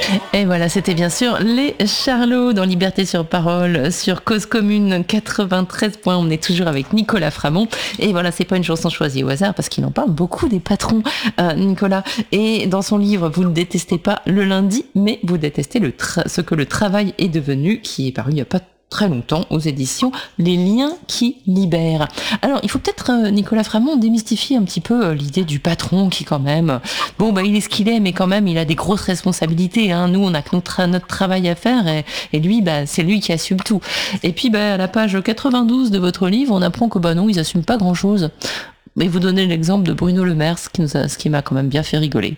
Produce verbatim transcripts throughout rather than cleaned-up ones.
Et voilà, c'était bien sûr les Charlots dans Liberté sur Parole, sur Cause Commune quatre-vingt-treize points. On est toujours avec Nicolas Framont. Et voilà, c'est pas une chanson choisie au hasard parce qu'il en parle beaucoup des patrons, euh, Nicolas. Et dans son livre, vous ne détestez pas le lundi, mais vous détestez le tra- ce que le travail est devenu, qui est paru il n'y a pas très longtemps aux éditions Les Liens qui libèrent. Alors, il faut peut-être, euh, Nicolas Framont, démystifier un petit peu euh, l'idée du patron qui, quand même, bon, bah, il est ce qu'il est, mais quand même, il a des grosses responsabilités. Hein. Nous, on a que notre, notre travail à faire et, et lui, bah, c'est lui qui assume tout. Et puis, bah, à la page quatre-vingt-douze de votre livre, on apprend que, bah, non, ils assument pas grand-chose. Mais vous donnez l'exemple de Bruno Le Maire, ce qui, nous a, ce qui m'a quand même bien fait rigoler.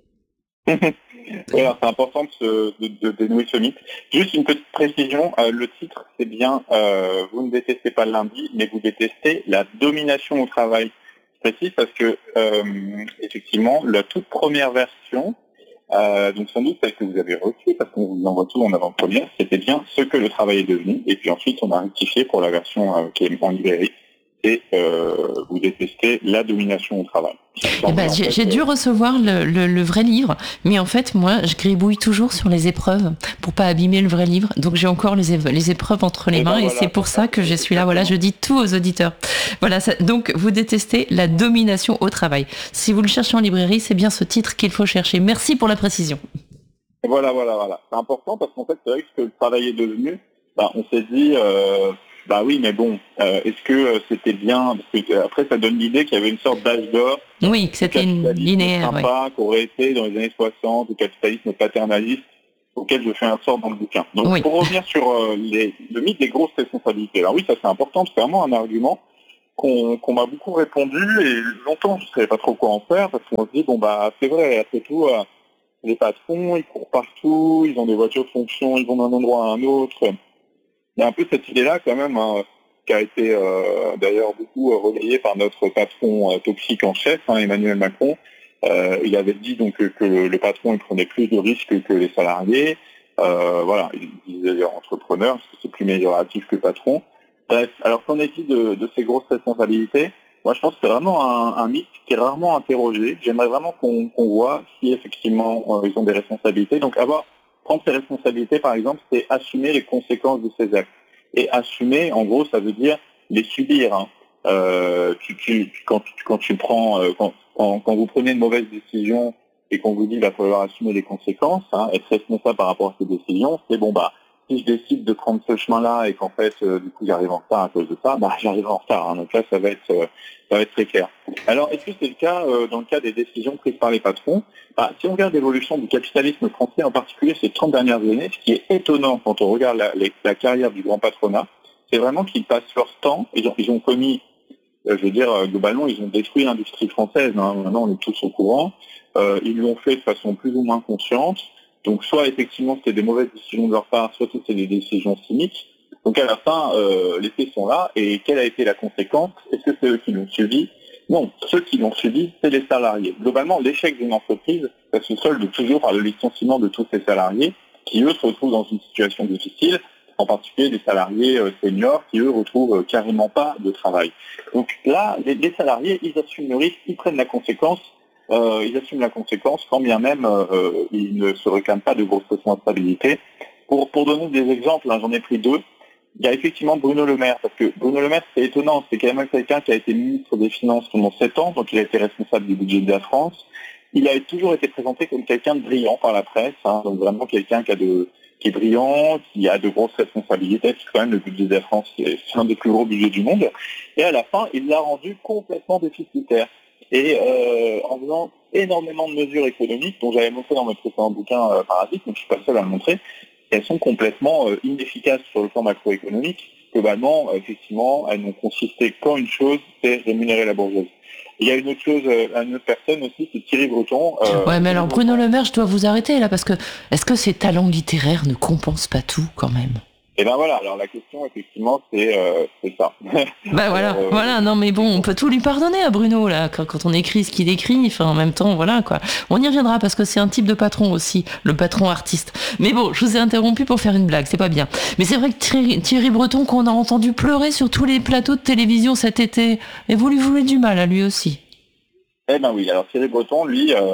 Oui, alors c'est important de, se, de, de dénouer ce mythe. Juste une petite précision, euh, le titre c'est bien euh, vous ne détestez pas le lundi, mais vous détestez la domination au travail. Je précise parce que euh, effectivement, la toute première version, euh, donc sans doute celle que vous avez reçue, parce qu'on vous envoie tout en avant-première, c'était bien ce que le travail est devenu, et puis ensuite on a rectifié pour la version euh, qui est en librairie. Et euh, vous détestez la domination au travail. Eh ben, j'ai, j'ai dû recevoir le, le, le vrai livre, mais en fait, moi, je gribouille toujours sur les épreuves pour pas abîmer le vrai livre. Donc, j'ai encore les, é- les épreuves entre les et mains, ben et voilà, c'est pour ça que je suis là. Voilà, je dis tout aux auditeurs. Voilà. Ça, donc, vous détestez la domination au travail. Si vous le cherchez en librairie, c'est bien ce titre qu'il faut chercher. Merci pour la précision. Voilà, voilà, voilà. C'est important parce qu'en fait, c'est vrai que ce que le travail est devenu, bah, on s'est dit, euh, bah oui, mais bon, euh, est-ce que euh, c'était bien parce que, euh, après, ça donne l'idée qu'il y avait une sorte d'âge d'or. Oui, que c'était une linéaire. Sympa, Ouais. qu'aurait été dans les années soixante, le capitalisme paternaliste, auquel je fais un sort dans le bouquin. Donc, Oui. pour revenir sur euh, les, le mythe des grosses responsabilités, alors oui, ça c'est important, c'est vraiment un argument qu'on, qu'on m'a beaucoup répondu et longtemps, je ne savais pas trop quoi en faire parce qu'on se dit, bon, bah, c'est vrai, après tout, euh, les patrons, ils courent partout, ils ont des voitures de fonction, ils vont d'un endroit à un autre. Il y a un peu cette idée-là quand même, hein, qui a été euh, d'ailleurs beaucoup euh, relayée par notre patron euh, toxique en chef, hein, Emmanuel Macron. Euh, il avait dit donc que, que le, le patron il prenait plus de risques que les salariés. Euh, voilà, il disait d'ailleurs entrepreneur, parce que c'est plus amélioratif que patron. Bref, alors qu'en est-il de, de ces grosses responsabilités ? Moi, je pense que c'est vraiment un, un mythe qui est rarement interrogé. J'aimerais vraiment qu'on, qu'on voit si effectivement euh, ils ont des responsabilités. Donc, avoir prendre ses responsabilités, par exemple, c'est assumer les conséquences de ses actes. Et assumer, en gros, ça veut dire les subir. Hein. Euh, tu, tu, quand, quand tu prends, euh, quand, quand, quand vous prenez une mauvaise décision et qu'on vous dit qu'il va falloir assumer les conséquences, hein, être responsable par rapport à ces décisions, c'est bon, bah, si je décide de prendre ce chemin-là et qu'en fait, euh, du coup, j'arrive en retard à cause de ça, bah, j'arrive en retard. Hein. Donc là, ça va être, euh, ça va être très clair. Alors, est-ce que c'est le cas euh, dans le cas des décisions prises par les patrons ? Bah, si on regarde l'évolution du capitalisme français, en particulier ces trente dernières années, ce qui est étonnant quand on regarde la, la, la carrière du grand patronat, c'est vraiment qu'ils passent leur temps, ils ont, ils ont commis, euh, je veux dire, euh, globalement, ils ont détruit l'industrie française, hein, maintenant on est tous au courant, euh, ils l'ont fait de façon plus ou moins consciente, donc soit effectivement c'était des mauvaises décisions de leur part, soit c'était des décisions cyniques, donc à la fin, euh, les faits sont là, et quelle a été la conséquence ? Est-ce que c'est eux qui l'ont suivi ? Non, ceux qui l'ont subi, c'est les salariés. Globalement, l'échec d'une entreprise, ça se solde toujours par le licenciement de tous ces salariés, qui eux se retrouvent dans une situation difficile, en particulier des salariés euh, seniors, qui eux retrouvent euh, carrément pas de travail. Donc là, les, les salariés, ils assument le risque, ils prennent la conséquence, euh, ils assument la conséquence, quand bien même euh, ils ne se réclament pas de grosses responsabilités. Pour, pour donner des exemples, hein, j'en ai pris deux. Il y a effectivement Bruno Le Maire, parce que Bruno Le Maire, c'est étonnant, c'est quand même quelqu'un qui a été ministre des Finances pendant sept ans, donc il a été responsable du budget de la France. Il a toujours été présenté comme quelqu'un de brillant par la presse, hein, donc vraiment quelqu'un qui, a de, qui est brillant, qui a de grosses responsabilités, parce que quand même le budget de la France, c'est un des plus gros budgets du monde. Et à la fin, il l'a rendu complètement déficitaire. Et euh, en faisant énormément de mesures économiques, dont j'avais montré dans mes précédents bouquins euh, Parasite, donc je suis pas seul à le montrer, elles sont complètement euh, inefficaces sur le plan macroéconomique. Globalement, euh, effectivement, elles n'ont consisté qu'en une chose, c'est rémunérer la bourgeoisie. Il y a une autre chose, euh, une autre personne aussi, c'est Thierry Breton. Euh, ouais, mais alors Bruno Le Maire, je dois vous arrêter là, parce que est-ce que ses talents littéraires ne compensent pas tout quand même ? Et ben voilà, alors la question effectivement c'est euh, c'est ça. Bah voilà, alors, euh, voilà, non mais bon, on peut tout lui pardonner à Bruno là, quand, quand on écrit ce qu'il écrit, enfin en même temps, voilà quoi. On y reviendra parce que c'est un type de patron aussi, le patron artiste. Mais bon, je vous ai interrompu pour faire une blague, c'est pas bien. Mais c'est vrai que Thierry, Thierry Breton qu'on a entendu pleurer sur tous les plateaux de télévision cet été, et vous lui voulez du mal à lui aussi. Eh ben oui, alors Thierry Breton, lui, euh,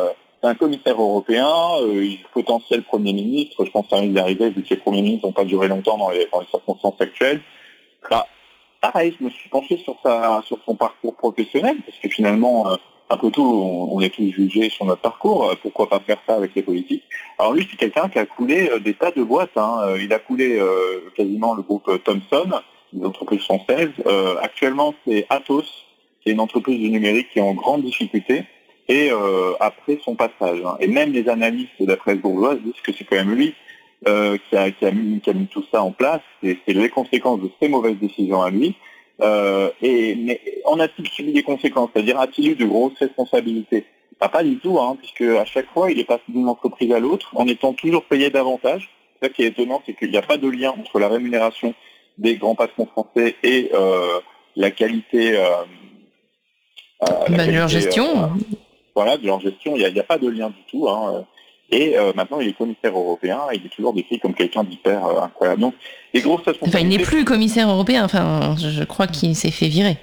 c'est un commissaire européen, euh, il est potentiel Premier ministre, je pense que ça risque d'arriver vu que les premiers ministres n'ont pas duré longtemps dans les, dans les circonstances actuelles. Bah, pareil, je me suis penché sur, sa, sur son parcours professionnel, parce que finalement, euh, un peu tout, on, on est tous jugés sur notre parcours, euh, pourquoi pas faire ça avec les politiques. Alors lui, c'est quelqu'un qui a coulé euh, des tas de boîtes, hein. Euh, il a coulé euh, quasiment le groupe euh, Thomson, une entreprise française. Euh, actuellement, c'est Atos, qui est une entreprise du numérique qui est en grande difficulté, et euh, après son passage. Hein. Et même les analystes de la presse bourgeoise disent que c'est quand même lui euh, qui, a, qui, a mis, qui a mis tout ça en place, et c'est les conséquences de ses mauvaises décisions à lui. Euh, et, mais en a-t-il subi des conséquences? C'est-à-dire, a-t-il eu de grosses responsabilités? Bah, pas du tout, hein, puisque à chaque fois, il est passé d'une entreprise à l'autre en étant toujours payé davantage. Ce qui est étonnant, c'est qu'il n'y a pas de lien entre la rémunération des grands patrons français et euh, la qualité, euh, euh, la Bah, de leur qualité gestion. euh, voilà, de leur gestion. Il n'y a, il y a pas de lien du tout. Hein. Et euh, maintenant, il est commissaire européen et il est toujours décrit comme quelqu'un d'hyper euh, incroyable. Donc, les grosses responsabilités... Enfin, il n'est plus commissaire européen. Enfin, je, je crois qu'il s'est fait virer.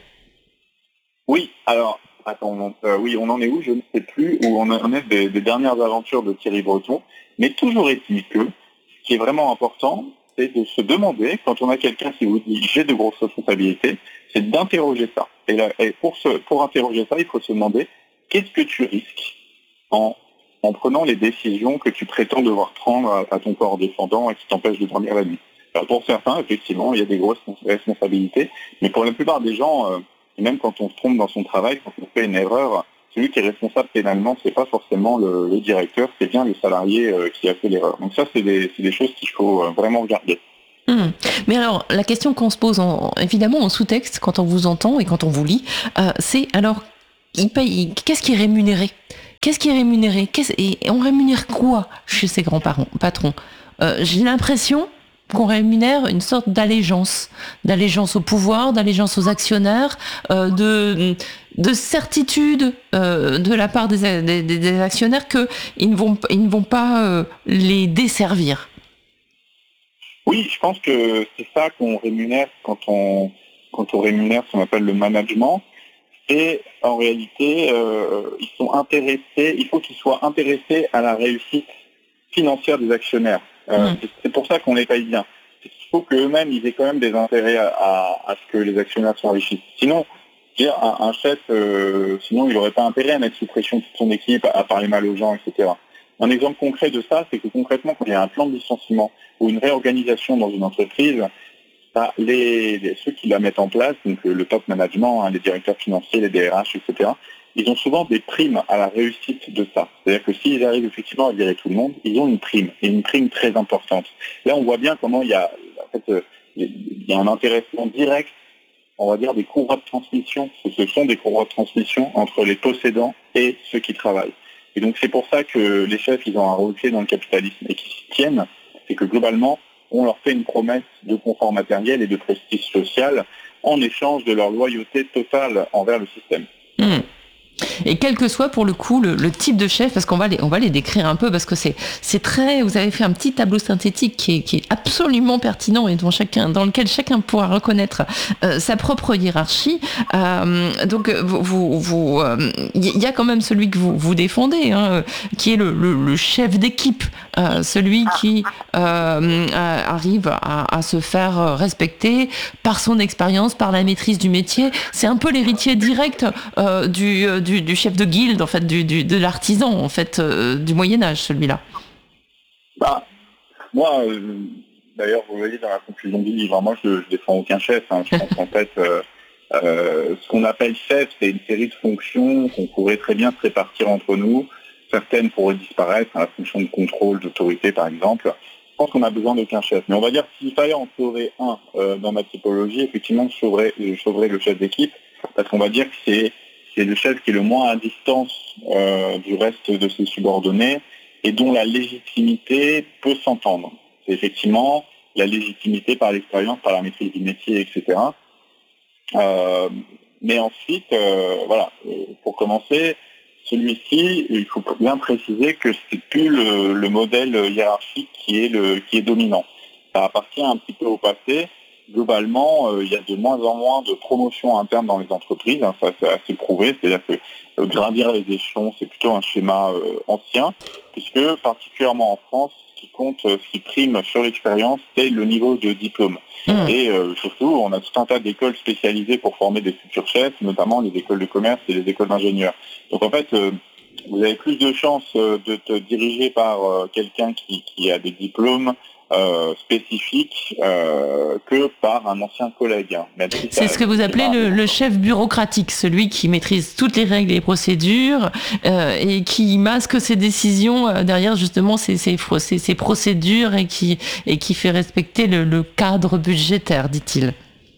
Oui, alors, attends, euh, oui, on en est où? Je ne sais plus, où on en est des, des dernières aventures de Thierry Breton. Mais toujours est-il que, ce qui est vraiment important, c'est de se demander, quand on a quelqu'un qui vous dit « j'ai de grosses responsabilités », c'est d'interroger ça. Et, là, et pour, ce, pour interroger ça, il faut se demander « qu'est-ce que tu risques en, en prenant les décisions que tu prétends devoir prendre à, à ton corps défendant et qui t'empêchent de dormir la nuit ?» Alors, pour certains, effectivement, il y a des grosses responsabilités, mais pour la plupart des gens... Euh, Et même quand on se trompe dans son travail, quand on fait une erreur, celui qui est responsable pénalement, c'est pas forcément le, le directeur, c'est bien le salarié euh, qui a fait l'erreur. Donc ça, c'est des, c'est des choses qu'il faut euh, vraiment regarder. Mmh. Mais alors, la question qu'on se pose, en, évidemment, en sous-texte, quand on vous entend et quand on vous lit, euh, c'est alors, il paye, qu'est-ce qui est rémunéré? Qu'est-ce qui est rémunéré? Qu'est-ce, et on rémunère quoi chez ces grands patrons? euh, J'ai l'impression qu'on rémunère une sorte d'allégeance, d'allégeance au pouvoir, d'allégeance aux actionnaires, euh, de, de certitude euh, de la part des, des, des actionnaires qu'ils ne vont, ils ne vont pas euh, les desservir. Oui, je pense que c'est ça qu'on rémunère quand on, quand on rémunère ce qu'on appelle le management. Et en réalité, euh, ils sont intéressés, il faut qu'ils soient intéressés à la réussite financière des actionnaires. Euh, mmh. c'est, c'est pour ça qu'on les paye bien. Il faut qu'eux-mêmes, ils aient quand même des intérêts à, à, à ce que les actionnaires s'enrichissent. Sinon, dire, un, un chef, euh, sinon il n'aurait pas intérêt à mettre sous pression toute son équipe, à, à parler mal aux gens, et cetera. Un exemple concret de ça, c'est que concrètement, quand il y a un plan de licenciement ou une réorganisation dans une entreprise, bah, les, les, ceux qui la mettent en place, donc le top management, hein, les directeurs financiers, les D R H, et cetera, ils ont souvent des primes à la réussite de ça. C'est-à-dire que s'ils arrivent effectivement à virer tout le monde, ils ont une prime, et une prime très importante. Là, on voit bien comment il y a, en fait, euh, il y a un intéressement direct, on va dire, des courroies de transmission. Ce sont des courroies de transmission entre les possédants et ceux qui travaillent. Et donc, c'est pour ça que les chefs, ils ont un rôle clé dans le capitalisme et qu'ils s'y tiennent. C'est que globalement, on leur fait une promesse de confort matériel et de prestige social en échange de leur loyauté totale envers le système. Mmh. Et quel que soit pour le coup le, le type de chef, parce qu'on va les, on va les décrire un peu, parce que c'est, c'est très, vous avez fait un petit tableau synthétique qui est, qui est absolument pertinent et dont chacun, dans lequel chacun pourra reconnaître euh, sa propre hiérarchie. Euh, donc, vous, vous, vous, euh, y a quand même celui que vous, vous défendez, hein, qui est le, le, le chef d'équipe, euh, celui qui euh, arrive à, à se faire respecter par son expérience, par la maîtrise du métier. C'est un peu l'héritier direct euh, du, du du chef de guilde, en fait, du, du, de l'artisan, en fait, euh, du Moyen-Âge, celui-là. Bah, moi, euh, d'ailleurs, vous voyez dans la conclusion du livre, moi, je ne défends aucun chef. Hein. Je pense qu'en fait, euh, euh, ce qu'on appelle chef, c'est une série de fonctions qu'on pourrait très bien se répartir entre nous. Certaines pourraient disparaître, hein, la fonction de contrôle, d'autorité, par exemple. Je pense qu'on a besoin d'aucun chef. Mais on va dire que s'il fallait en sauver un euh, dans ma typologie, effectivement, je sauverais, je sauverais le chef d'équipe, parce qu'on va dire que c'est c'est le chef qui est le moins à distance euh, du reste de ses subordonnés et dont la légitimité peut s'entendre. C'est effectivement la légitimité par l'expérience, par la maîtrise du métier, et cetera. Euh, mais ensuite, euh, voilà, pour commencer, celui-ci, il faut bien préciser que c'est plus le, le modèle hiérarchique qui est, le, qui est dominant. Ça appartient un petit peu au passé. globalement, euh, il y a de moins en moins de promotions internes dans les entreprises, hein, ça c'est assez prouvé, c'est-à-dire que euh, gravir les échelons, c'est plutôt un schéma euh, ancien, puisque particulièrement en France, ce qui compte, euh, ce qui prime sur l'expérience, c'est le niveau de diplôme. Mmh. Et euh, surtout, on a tout un tas d'écoles spécialisées pour former des futurs chefs, notamment les écoles de commerce et les écoles d'ingénieurs. Donc en fait, euh, vous avez plus de chances de te diriger par euh, quelqu'un qui, qui a des diplômes euh, spécifiques euh, que par un ancien collègue. Hein. Si c'est ce que vous appelez le, le chef bureaucratique, celui qui maîtrise toutes les règles et les procédures euh, et qui masque ses décisions euh, derrière justement ses, ses, ses, ses procédures et qui, et qui fait respecter le, le cadre budgétaire, dit-il.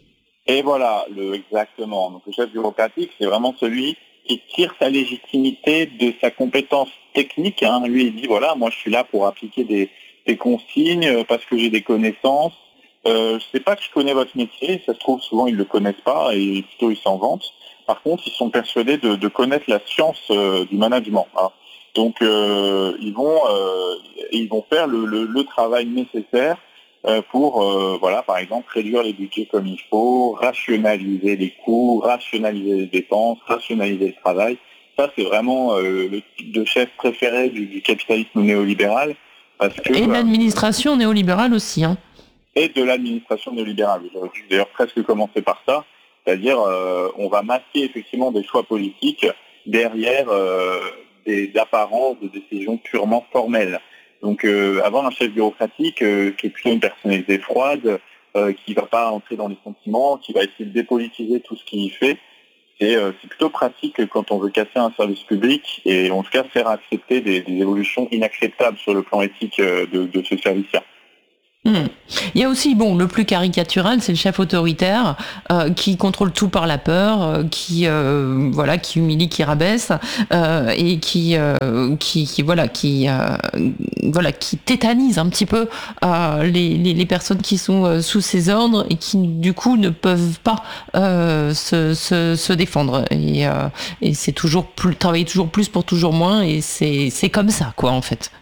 Et voilà, le, exactement. Donc le chef bureaucratique, c'est vraiment celui qui tire sa légitimité de sa compétence technique. Hein. Lui, il dit, voilà, moi je suis là pour appliquer des, des consignes parce que j'ai des connaissances. Euh, je sais pas que je connais votre métier, ça se trouve souvent ils le connaissent pas et plutôt ils s'en vantent. Par contre, ils sont persuadés de, de connaître la science euh, du management. Hein. Donc euh, ils vont euh, ils vont faire le, le, le travail nécessaire euh, pour euh, voilà par exemple réduire les budgets comme il faut, rationaliser les coûts, rationaliser les dépenses, rationaliser le travail. Ça c'est vraiment euh, le type de chef préféré du, du capitalisme néolibéral. Parce que, et de l'administration euh, néolibérale aussi. Hein. Et de l'administration néolibérale. J'aurais dû d'ailleurs presque commencer par ça. C'est-à-dire, euh, on va masquer effectivement des choix politiques derrière euh, des apparences de décisions purement formelles. Donc, euh, avoir un chef bureaucratique euh, qui est plutôt une personnalité froide, euh, qui ne va pas entrer dans les sentiments, qui va essayer de dépolitiser tout ce qu'il fait, c'est, euh, c'est plutôt pratique quand on veut casser un service public et en tout cas faire accepter des, des évolutions inacceptables sur le plan éthique euh, de, de ce service-là. Mmh. Il y a aussi, bon, le plus caricatural, c'est le chef autoritaire euh, qui contrôle tout par la peur, euh, qui euh, voilà, qui humilie, qui rabaisse euh, et qui, euh, qui, qui voilà, qui euh, voilà, qui tétanise un petit peu euh, les, les, les personnes qui sont euh, sous ses ordres et qui du coup ne peuvent pas euh, se, se, se défendre. Et, euh, et c'est toujours plus travailler toujours plus pour toujours moins et c'est c'est comme ça quoi en fait.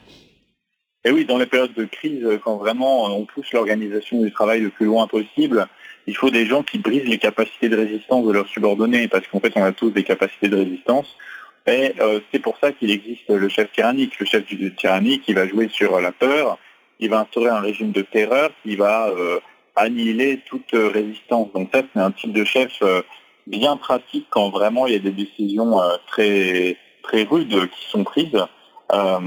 Et oui, dans les périodes de crise, quand vraiment on pousse l'organisation du travail le plus loin possible, il faut des gens qui brisent les capacités de résistance de leurs subordonnés, parce qu'en fait on a tous des capacités de résistance. Et euh, c'est pour ça qu'il existe le chef tyrannique. Le chef tyrannique, il va jouer sur la peur, il va instaurer un régime de terreur qui va euh, annihiler toute euh, résistance. Donc ça, c'est un type de chef euh, bien pratique quand vraiment il y a des décisions euh, très, très rudes qui sont prises. Euh,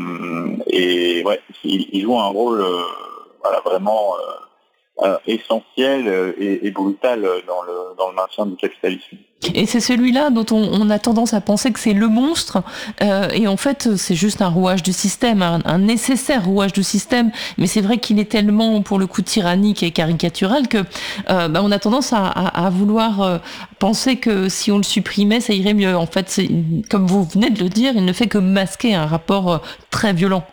et ouais, il, il joue un rôle euh, voilà, vraiment euh, euh, essentiel et, et brutal dans le, dans le maintien du capitalisme. Et c'est celui-là dont on, on a tendance à penser que c'est le monstre, euh, et en fait c'est juste un rouage du système, un, un nécessaire rouage du système, mais c'est vrai qu'il est tellement pour le coup tyrannique et caricatural que euh, bah, on a tendance à, à, à vouloir euh, penser que si on le supprimait ça irait mieux. En fait, c'est, comme vous venez de le dire, il ne fait que masquer un rapport euh, très violent.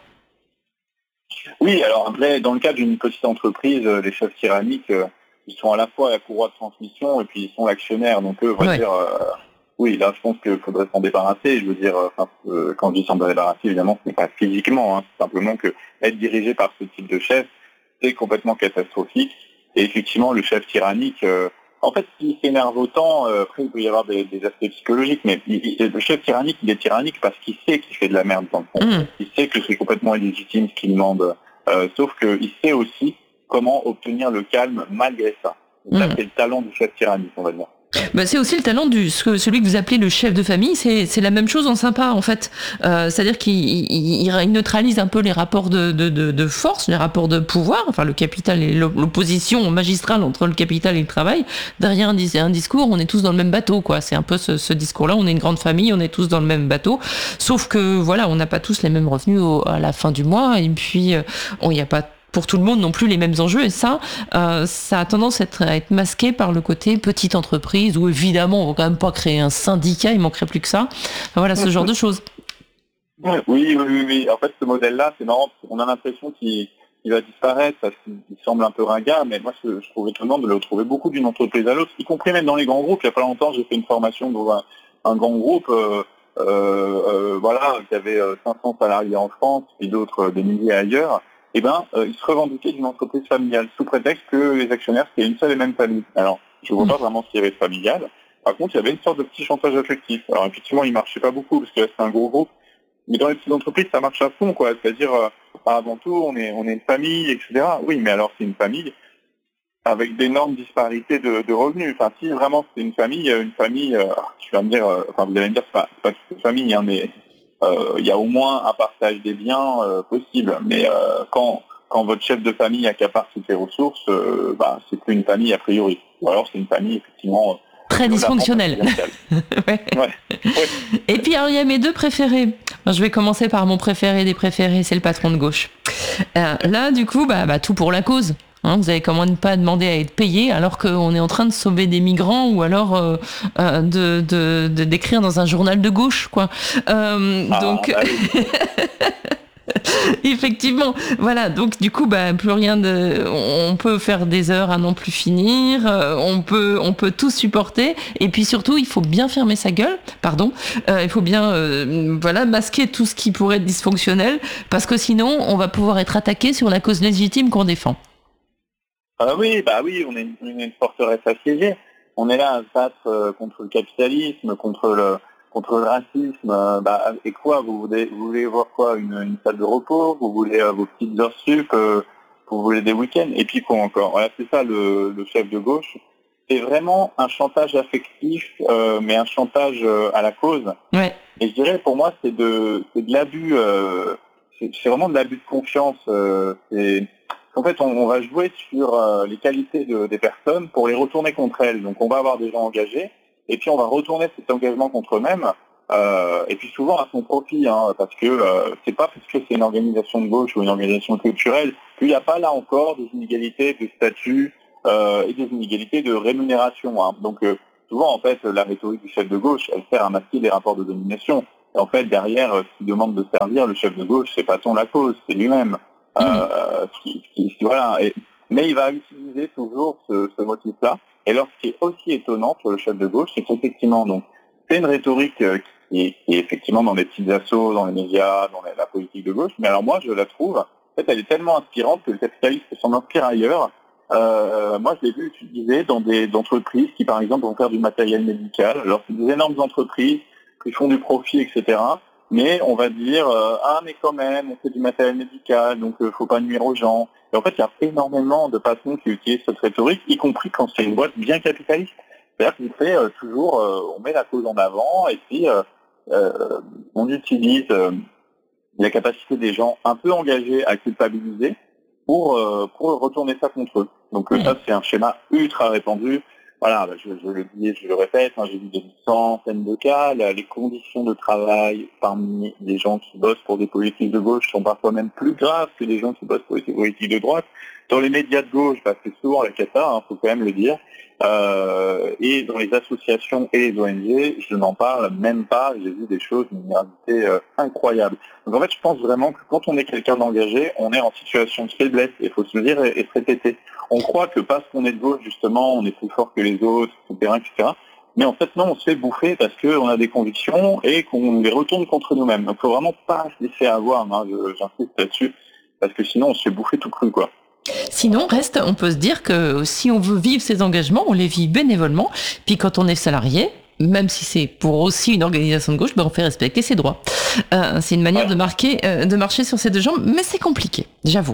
Oui, alors après, dans le cadre d'une petite entreprise, les chefs tyranniques, euh, ils sont à la fois la courroie de transmission et puis ils sont l'actionnaire. Donc eux, on va ouais. dire, euh, oui, là je pense qu'il faudrait s'en débarrasser. Je veux dire, enfin, euh, quand je dis s'en débarrasser, évidemment, ce n'est pas physiquement, hein, c'est simplement que être dirigé par ce type de chef, c'est complètement catastrophique. Et effectivement, le chef tyrannique, euh, en fait, s'il s'énerve autant, euh, après il peut y avoir des, des aspects psychologiques, mais il, il, le chef tyrannique, il est tyrannique parce qu'il sait qu'il fait de la merde dans le fond. Mmh. Il sait que c'est complètement illégitime ce qu'il demande. Euh, sauf qu'il sait aussi comment obtenir le calme malgré ça. Donc, mmh. Ça, c'est le talent du chef tyrannique, on va dire. Bah, c'est aussi le talent du celui que vous appelez le chef de famille, c'est c'est la même chose en sympa en fait. Euh, c'est-à-dire qu'il il, il neutralise un peu les rapports de, de de de force, les rapports de pouvoir, enfin le capital et l'opposition magistrale entre le capital et le travail. Derrière un, un discours, on est tous dans le même bateau quoi. C'est un peu ce, ce discours-là. On est une grande famille, on est tous dans le même bateau. Sauf que voilà, on n'a pas tous les mêmes revenus au, à la fin du mois et puis il n'y a pas pour tout le monde non plus les mêmes enjeux et ça, euh, ça a tendance à être, à être masqué par le côté petite entreprise où évidemment on va quand même pas créer un syndicat, il manquerait plus que ça. Enfin, voilà, ce genre de choses. Oui, oui, oui, oui. En fait, ce modèle-là, c'est marrant, on a l'impression qu'il, qu'il va disparaître parce qu'il semble un peu ringard, mais moi, je, je trouve étonnant de le retrouver beaucoup d'une entreprise à l'autre, y compris même dans les grands groupes. Il n'y a pas longtemps, j'ai fait une formation dans un, un grand groupe, euh, euh, euh, voilà, qui avait cinq cents salariés en France, puis d'autres, des milliers ailleurs. eh ben, euh, il se revendiquait d'une entreprise familiale, sous prétexte que les actionnaires, c'était une seule et même famille. Alors, je ne vois pas vraiment ce qu'il y avait de familial. Par contre, il y avait une sorte de petit chantage affectif. Alors, effectivement, il marchait pas beaucoup, parce que là, c'est un gros groupe. Mais dans les petites entreprises, ça marche à fond, quoi. C'est-à-dire, euh, avant tout, on est, on est une famille, et cetera. Oui, mais alors, c'est une famille avec d'énormes disparités de, de revenus. Enfin, si vraiment c'est une famille, une famille, euh, tu vas me dire, euh, enfin, vous allez me dire, c'est pas, c'est pas toute une famille, hein, mais euh, il y a au moins un partage des biens euh, possible. Mais euh, quand, quand votre chef de famille accapare toutes les ressources, euh, bah, c'est plus une famille a priori. Ou alors c'est une famille, effectivement, très dysfonctionnelle. Ouais. Ouais. Ouais. Et puis, alors, il y a mes deux préférés. Alors, je vais commencer par mon préféré des préférés, c'est le patron de gauche. Euh, là, du coup, bah, bah, tout pour la cause. Hein, vous avez comment ne pas demander à être payé alors qu'on est en train de sauver des migrants ou alors euh, euh, de, de, de d'écrire dans un journal de gauche, quoi. Euh, ah, donc, bah oui. Effectivement, voilà. Donc du coup, bah plus rien de. On peut faire des heures à non plus finir. Euh, on peut, on peut tout supporter. Et puis surtout, il faut bien fermer sa gueule. Pardon. Euh, il faut bien, euh, voilà, masquer tout ce qui pourrait être dysfonctionnel, parce que sinon, on va pouvoir être attaqué sur la cause légitime qu'on défend. Ah oui, bah oui, on est une, une, une forteresse assiégée. On est là à se battre euh, contre le capitalisme, contre le contre le racisme. Euh, bah, et quoi, vous voulez, vous voulez voir quoi, une, une salle de repos, vous voulez euh, vos petites heures sup, euh, vous voulez des week-ends, et puis quoi encore. Voilà, c'est ça le, le chef de gauche. C'est vraiment un chantage affectif, euh, mais un chantage euh, à la cause. Ouais. Et je dirais, pour moi, c'est de c'est de l'abus. Euh, c'est, c'est vraiment de l'abus de confiance. Euh, c'est En fait, on, on va jouer sur euh, les qualités de, des personnes pour les retourner contre elles. Donc, on va avoir des gens engagés, et puis on va retourner cet engagement contre eux-mêmes, euh, et puis souvent à son profit, hein, parce que euh, c'est pas parce que c'est une organisation de gauche ou une organisation culturelle qu'il n'y a pas là encore des inégalités de statut euh, et des inégalités de rémunération. Hein. Donc, euh, souvent, en fait, la rhétorique du chef de gauche, elle sert à masquer les rapports de domination. Et en fait, derrière, euh, ce qui demande de servir le chef de gauche, c'est pas tant la cause, c'est lui-même. Euh, qui, qui, voilà. Et, mais il va utiliser toujours ce, ce motif-là. Et alors, ce qui est aussi étonnant sur le chef de gauche, c'est qu'effectivement, donc, c'est une rhétorique euh, qui, est, qui est effectivement dans les petits assauts, dans les médias, dans la, la politique de gauche. Mais alors moi, je la trouve, en fait, elle est tellement inspirante que le capitalisme s'en inspire ailleurs. Euh, moi, je l'ai vu utilisé dans des entreprises qui, par exemple, vont faire du matériel médical. Alors, c'est des énormes entreprises qui font du profit, et cetera. Mais on va dire, euh, ah mais quand même, on fait du matériel médical, donc euh, faut pas nuire aux gens. Et en fait, il y a énormément de patrons qui utilisent cette rhétorique, y compris quand c'est une boîte bien capitaliste. C'est-à-dire qu'il fait euh, toujours, euh, on met la cause en avant, et puis euh, euh, on utilise euh, la capacité des gens un peu engagés à culpabiliser pour, euh, pour retourner ça contre eux. Donc euh, ça, c'est un schéma ultra répandu. Voilà, bah, je, je le dis et je le répète, hein, j'ai vu des centaines de cas, là, les conditions de travail parmi les gens qui bossent pour des politiques de gauche sont parfois même plus graves que les gens qui bossent pour des politiques de droite. Dans les médias de gauche, bah, c'est souvent la cata, hein, faut quand même le dire. Euh, et dans les associations et les O N G, je n'en parle même pas, j'ai vu des choses d'une gravité euh, incroyable. Donc en fait, je pense vraiment que quand on est quelqu'un d'engagé, on est en situation de faiblesse, il faut se le dire et, et se répéter. On croit que parce qu'on est de gauche, justement, on est plus fort que les autres, et cetera, et cetera. Mais en fait, non, on se fait bouffer parce qu'on a des convictions et qu'on les retourne contre nous-mêmes. Donc il ne faut vraiment pas se laisser avoir, hein, je, j'insiste là-dessus, parce que sinon on se fait bouffer tout cru, quoi. Sinon, reste, on peut se dire que si on veut vivre ces engagements, on les vit bénévolement. Puis quand on est salarié, même si c'est pour aussi une organisation de gauche, ben on fait respecter ses droits. Euh, c'est une manière ouais. de marquer, euh, de marcher sur ses deux jambes, mais c'est compliqué, j'avoue.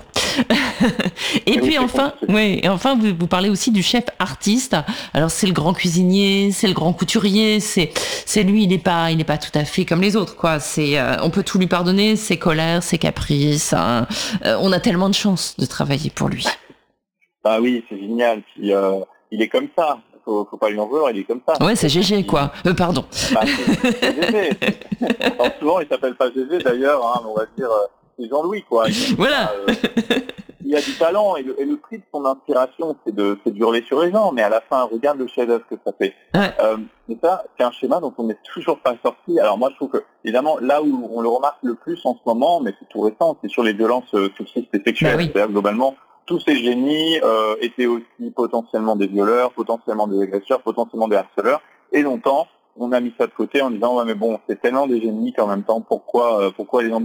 et oui, puis enfin, oui, et enfin, vous, vous parlez aussi du chef artiste. Alors c'est le grand cuisinier, c'est le grand couturier, c'est, c'est lui, il n'est pas, il n'est pas tout à fait comme les autres, quoi. C'est, euh, on peut tout lui pardonner, ses colères, ses caprices. Hein. Euh, on a tellement de chance de travailler pour lui. Ah oui, c'est génial. Puis euh, il est comme ça. Faut, faut pas lui en vouloir, il est comme ça. Ouais, c'est Gégé, quoi. Euh, pardon. Bah, c'est, c'est Gégé. Alors, souvent, il s'appelle pas Gégé, d'ailleurs, hein, on va dire, euh, c'est Jean-Louis, quoi. Il, voilà. Euh, il a du talent, et le, et le prix de son inspiration, c'est de, c'est de hurler sur les gens, mais à la fin, regarde le chef-d'œuvre que ça fait. Ouais. Euh, et ça, c'est un schéma dont on n'est toujours pas sorti. Alors moi, je trouve que, évidemment, là où on le remarque le plus en ce moment, mais c'est tout récent, c'est sur les violences euh, sexistes et sexuelles. Bah oui. C'est-à-dire, globalement, tous ces génies euh, étaient aussi potentiellement des violeurs, potentiellement des agresseurs, potentiellement des harceleurs. Et longtemps, on a mis ça de côté en disant ouais mais bon, c'est tellement des génies qu'en même temps, pourquoi, euh, pourquoi les embrouiller ?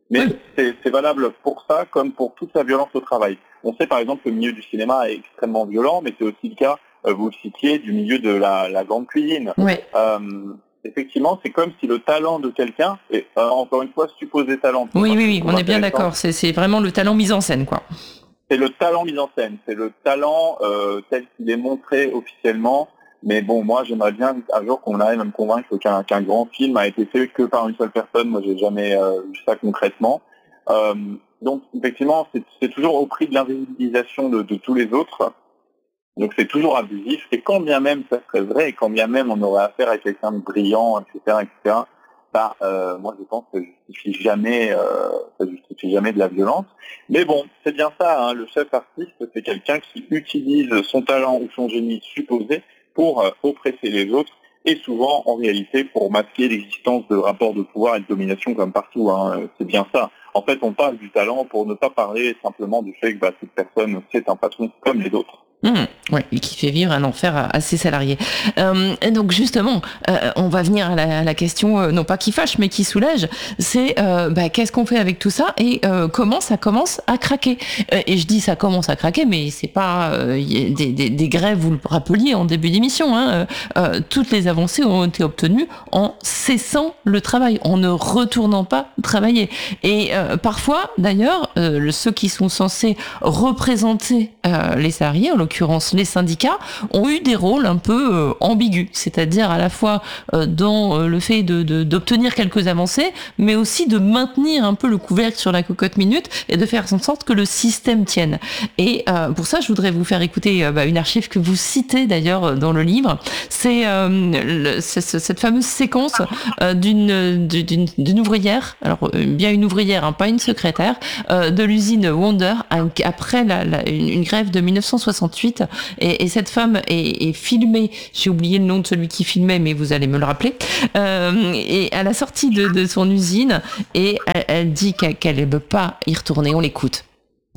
Mais oui. c'est, c'est valable pour ça comme pour toute la violence au travail. On sait par exemple que le milieu du cinéma est extrêmement violent, mais c'est aussi le cas, euh, vous le citiez, du milieu de la, la grande cuisine. Oui. Euh, effectivement, c'est comme si le talent de quelqu'un, et euh, encore une fois, supposé talent. Oui, oui, oui, on est bien d'accord. C'est, c'est vraiment le talent mis en scène, quoi. C'est le talent mis en scène, c'est le talent euh, tel qu'il est montré officiellement. Mais bon, moi, j'aimerais bien un jour qu'on arrive à me convaincre qu'un, qu'un grand film a été fait que par une seule personne. Moi, j'ai jamais euh, vu ça concrètement. Euh, donc, effectivement, c'est, c'est toujours au prix de l'invisibilisation de, de tous les autres. Donc, c'est toujours abusif. Et quand bien même ça serait vrai, et quand bien même on aurait affaire à quelqu'un de brillant, et cetera, et cetera, bah, euh, moi, je pense que ça justifie jamais, euh, ça justifie jamais de la violence. Mais bon, c'est bien ça. Hein, le chef artiste, c'est quelqu'un qui utilise son talent ou son génie supposé pour euh, oppresser les autres, et souvent, en réalité, pour masquer l'existence de rapports de pouvoir et de domination comme partout. Hein. C'est bien ça. En fait, on parle du talent pour ne pas parler simplement du fait que bah, cette personne, c'est un patron comme les autres. Mmh, ouais, et qui fait vivre un enfer à, à ses salariés. Euh, et donc justement, euh, on va venir à la, à la question, euh, non pas qui fâche, mais qui soulage, c'est euh, bah, qu'est-ce qu'on fait avec tout ça et euh, comment ça commence à craquer. Euh, et je dis ça commence à craquer, mais c'est pas euh, y a des, des, des grèves, vous le rappeliez en début d'émission, hein, euh, toutes les avancées ont été obtenues en cessant le travail, en ne retournant pas travailler. Et euh, parfois, d'ailleurs, euh, ceux qui sont censés représenter euh, les salariés, en l'occurrence les syndicats, ont eu des rôles un peu euh, ambigus, c'est-à-dire à la fois euh, dans euh, le fait de, de, d'obtenir quelques avancées, mais aussi de maintenir un peu le couvercle sur la cocotte minute et de faire en sorte que le système tienne. Et euh, pour ça, je voudrais vous faire écouter euh, bah, une archive que vous citez d'ailleurs dans le livre. C'est, euh, le, c'est cette fameuse séquence euh, d'une, d'une, d'une ouvrière, alors euh, bien une ouvrière, hein, pas une secrétaire, euh, de l'usine Wonder après la, la, une, une grève de dix-neuf cent soixante-huit. Et, et cette femme est, est filmée, j'ai oublié le nom de celui qui filmait, mais vous allez me le rappeler, euh, et à la sortie de, de son usine, et elle, elle dit qu'elle, qu'elle ne peut pas y retourner. On l'écoute.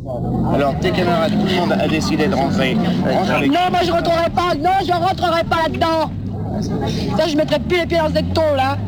Alors tes camarades, tout le monde a décidé de rentrer. Non, moi je rentrerai pas, non, je rentrerai pas là-dedans. Ça, je mettrai plus les pieds dans cette tôle, là.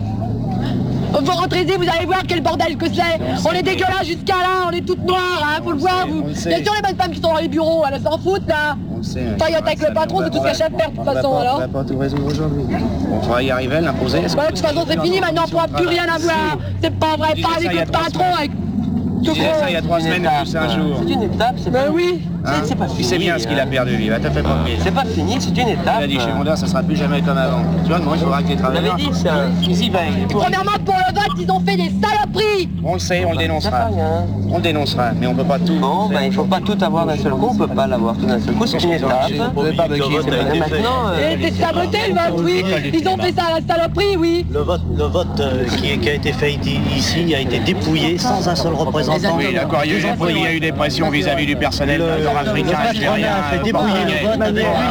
Vous rentrez y, vous allez voir quel bordel que c'est. On est dégueulasse jusqu'à là, on est toutes noires, hein, faut le voir, vous. Bien sûr, les bonnes femmes qui sont dans les bureaux, elles s'en foutent, là. Faillotte avec le patron, c'est tout ce qu'elle cherche à faire, de toute façon, alors. On va pas tout résoudre aujourd'hui. On va y arriver, l'imposer. Ouais, de toute façon, c'est fini, maintenant, on pourra plus rien avoir. C'est pas vrai, pas avec le patron, avec... Tu disais ça il y a trois semaines et plus un jour. C'est une étape, c'est Ben pas... oui. Hein, c'est pas fini. Tu sais bien ce qu'il a perdu, lui. Va te faire pas C'est pas fini, c'est une étape. Il a dit chez Mondor, ça sera plus jamais comme avant. Tu vois, moi, il faudra que les On avait travailleurs... dit ça. Ici, ben, pour... Premièrement, pour le vote, ils ont fait des saloperies. On le sait, on le Ça dénoncera. fait rien. On le dénoncera, mais on peut pas tout... Bon, ben il faut pas tout avoir d'un seul coup, on peut pas l'avoir tout d'un seul coup, c'est une étape. Vous pouvez pas me chier, c'est pas Et des maintenant, euh, Et c'est saboté le vote, oui. Ils ont fait ça à la saloperie, oui. Le vote, le vote euh, qui, est- qui a été fait ici a été dépouillé sans un seul représentant. Oui, d'accord, il y a eu, il y a eu des pressions vis-à-vis du personnel Le, nord-africain, le patronat a fait dépouiller le vote.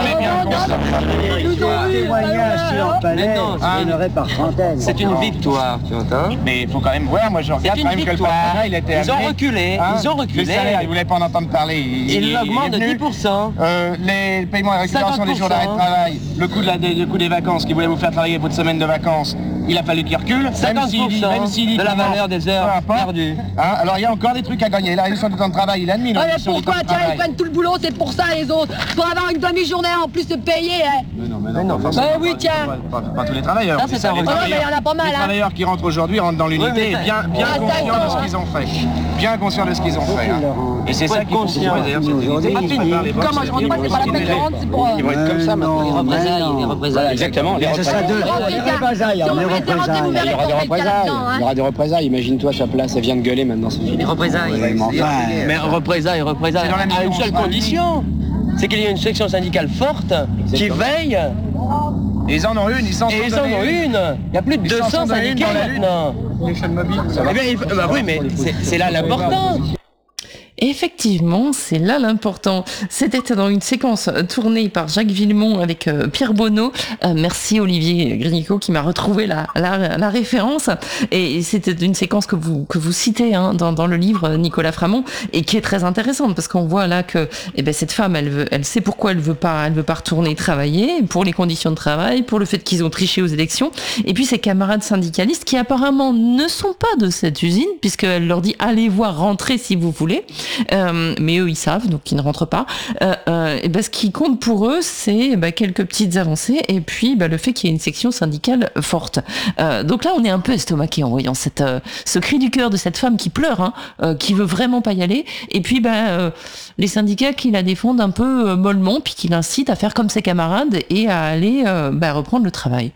Ils ont eu, Témoignage sur le palais, non, il y en aurait par centaines. c'est une victoire, tu entends? Mais il faut quand même voir, moi je regarde C'est quand une même que le victoire. patronat, il était Ils ont amené, reculé, hein, ils ont reculé. Le salaire, il voulait pas en entendre parler. Il, Il il- l'augmente il est de venu. dix pour cent. Euh, les paiements et récupération des jours d'arrêt de travail, le coût, de la, le coût des vacances, qui voulait vous faire travailler pour une semaine de vacances, il a fallu qu'il recule. cinquante pour cent même s'il dit de la qu'il valeur manque, des heures peu importe. perdues. Hein, alors il y a encore des trucs à gagner. La réduction du temps de travail, il a admis. Ah, mais réduction du temps pourquoi, de tiens, ils travail. prennent tout le boulot, c'est pour ça les autres. Pour avoir une demi-journée en plus de payer, hein. Mais non, mais Mais non, non, forcément, bah oui, pas- tiens. Pas, pas- pas tous les travailleurs. Ça, c'est Ça, un les recueil. Ah, mais il y en a pas mal, Les hein. travailleurs qui rentrent aujourd'hui rentrent dans l'unité, Oui, mais bien, bien Ah, conscients de d'accord. ce qu'ils ont fait. Bien conscients de ce qu'ils ont fait. hein. Et c'est Faut ça être qu'il faut conscient. comprendre, d'ailleurs, cette unité, Pas ils fini. préparent les box, Comment je rentre pas, c'est pas la peine de rentrer, c'est pour... Ils vont être comme ça maintenant. Les représailles, les représailles. Exactement, les Ce sera représailles. deux, des représailles, Si on des vous laissait rentrer, vous représailles. verrez Il y aura des qu'on fait qu'il y a représailles. là-dedans, Il y hein. aura des représailles. Imagine-toi sa place, elle vient de gueuler maintenant. c'est fini. Les représailles. Mais enfin, Mais représailles, représailles, C'est dans la à une mission, seule c'est pas condition, c'est qu'il y ait une section syndicale forte qui veille, Et ils en ont une, ils s'en sont et ils en donnés ont une. Il y a plus de Ils s'en deux cents sont donnés une syndicats dans la lutte. maintenant. Les chaînes mobiles, ça va. Eh bien, il faut- bah oui, mais c'est c'est là l'important. Effectivement, c'est là l'important. C'était dans une séquence tournée par Jacques Villemont avec euh, Pierre Bonneau. Euh, merci Olivier Grignico qui m'a retrouvé la, la, la référence. Et c'était une séquence que vous que vous citez hein, dans, dans le livre Nicolas Framont et qui est très intéressante parce qu'on voit là que eh ben, cette femme, elle veut, elle sait pourquoi elle veut pas, elle veut pas retourner travailler, pour les conditions de travail, pour le fait qu'ils ont triché aux élections. Et puis ses camarades syndicalistes qui apparemment ne sont pas de cette usine puisqu'elle leur dit allez voir rentrer si vous voulez. Euh, mais eux ils savent donc ils ne rentrent pas euh, euh, et ben, ce qui compte pour eux c'est ben, quelques petites avancées et puis ben, le fait qu'il y ait une section syndicale forte euh, donc là on est un peu estomaqué en voyant cette, euh, ce cri du cœur de cette femme qui pleure hein, euh, qui veut vraiment pas y aller et puis ben, euh, les syndicats qui la défendent un peu euh, mollement puis qui l'incitent à faire comme ses camarades et à aller euh, ben, reprendre le travail.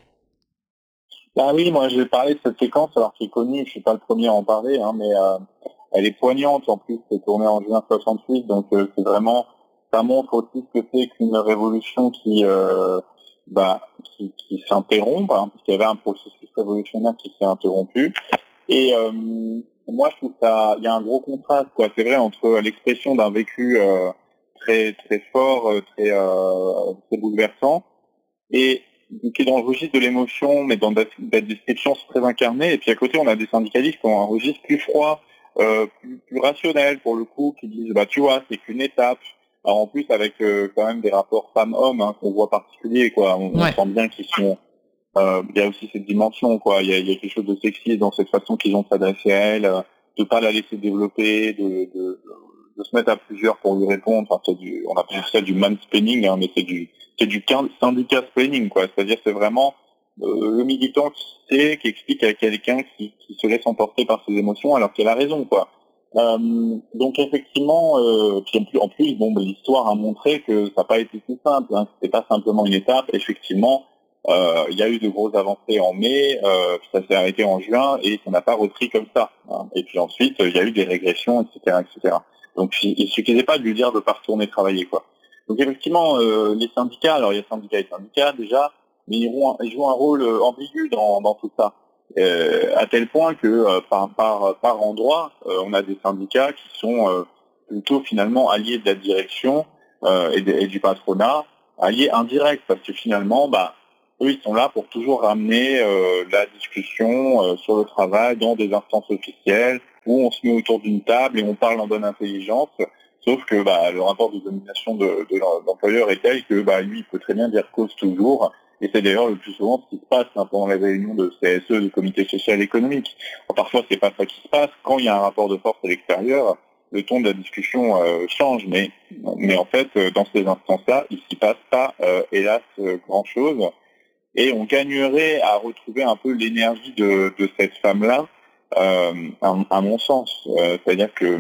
Ah oui, moi je vais parler de cette séquence alors qui est connue, je suis pas le premier à en parler hein, mais euh... elle est poignante, en plus, c'est tourné en juin soixante-huit, donc euh, c'est vraiment, ça montre aussi ce que c'est qu'une révolution qui, euh, bah, qui, qui s'interrompt, hein, parce qu'il y avait un processus révolutionnaire qui s'est interrompu. Et euh, moi, je trouve ça, il y a un gros contraste, quoi. C'est vrai entre l'expression d'un vécu euh, très très fort, très euh, très bouleversant, et qui est dans le registre de l'émotion, mais dans des descriptions très incarnées. Et puis à côté, on a des syndicalistes qui ont un registre plus froid. Euh, plus, plus rationnel pour le coup, qui disent bah tu vois c'est qu'une étape. Alors en plus avec euh, quand même des rapports femmes-hommes hein, qu'on voit particuliers quoi. On, ouais. on sent bien qu'ils sont. Euh, il y a aussi cette dimension quoi. Il y a, il y a quelque chose de sexy dans cette façon qu'ils ont de s'adresser à elle, euh, de pas la laisser développer, de, de, de, de se mettre à plusieurs pour lui répondre. Enfin, c'est du, on appelle ça du mansplaining, hein, mais c'est du c'est du syndicat splaining quoi. C'est-à-dire c'est vraiment Euh, le militant qui sait, qui explique à quelqu'un qui, qui se laisse emporter par ses émotions alors qu'elle a raison, quoi. Euh, donc effectivement, euh, puis en plus, en plus bon, ben, l'histoire a montré que ça n'a pas été si simple, hein, c'était pas simplement une étape. Effectivement, euh, il y a eu de grosses avancées en mai, euh, puis ça s'est arrêté en juin et ça n'a pas repris comme ça. Hein. Et puis ensuite, il y a eu des régressions, et cetera, et cetera. Donc il suffisait pas de lui dire de pas retourner travailler, quoi. Donc effectivement, euh, les syndicats, alors il y a syndicats et syndicats déjà. Mais ils jouent, un, ils jouent un rôle ambigu dans, dans tout ça, euh, à tel point que euh, par, par, par endroit, euh, on a des syndicats qui sont euh, plutôt finalement alliés de la direction euh, et, de, et du patronat, alliés indirects, parce que finalement, bah, eux, ils sont là pour toujours ramener euh, la discussion euh, sur le travail dans des instances officielles, où on se met autour d'une table et on parle en bonne intelligence. Sauf que bah, le rapport de domination de, de l'employeur est tel que bah, lui, il peut très bien dire cause toujours. Et c'est d'ailleurs le plus souvent ce qui se passe hein, pendant les réunions de C S E, du comité social économique. Alors, parfois, c'est pas ça qui se passe. Quand il y a un rapport de force à l'extérieur, le ton de la discussion euh, change. Mais, mais en fait, dans ces instances-là, il s'y passe pas, euh, hélas, grand-chose. Et on gagnerait à retrouver un peu l'énergie de, de cette femme-là, euh, à, à mon sens. Euh, c'est-à-dire que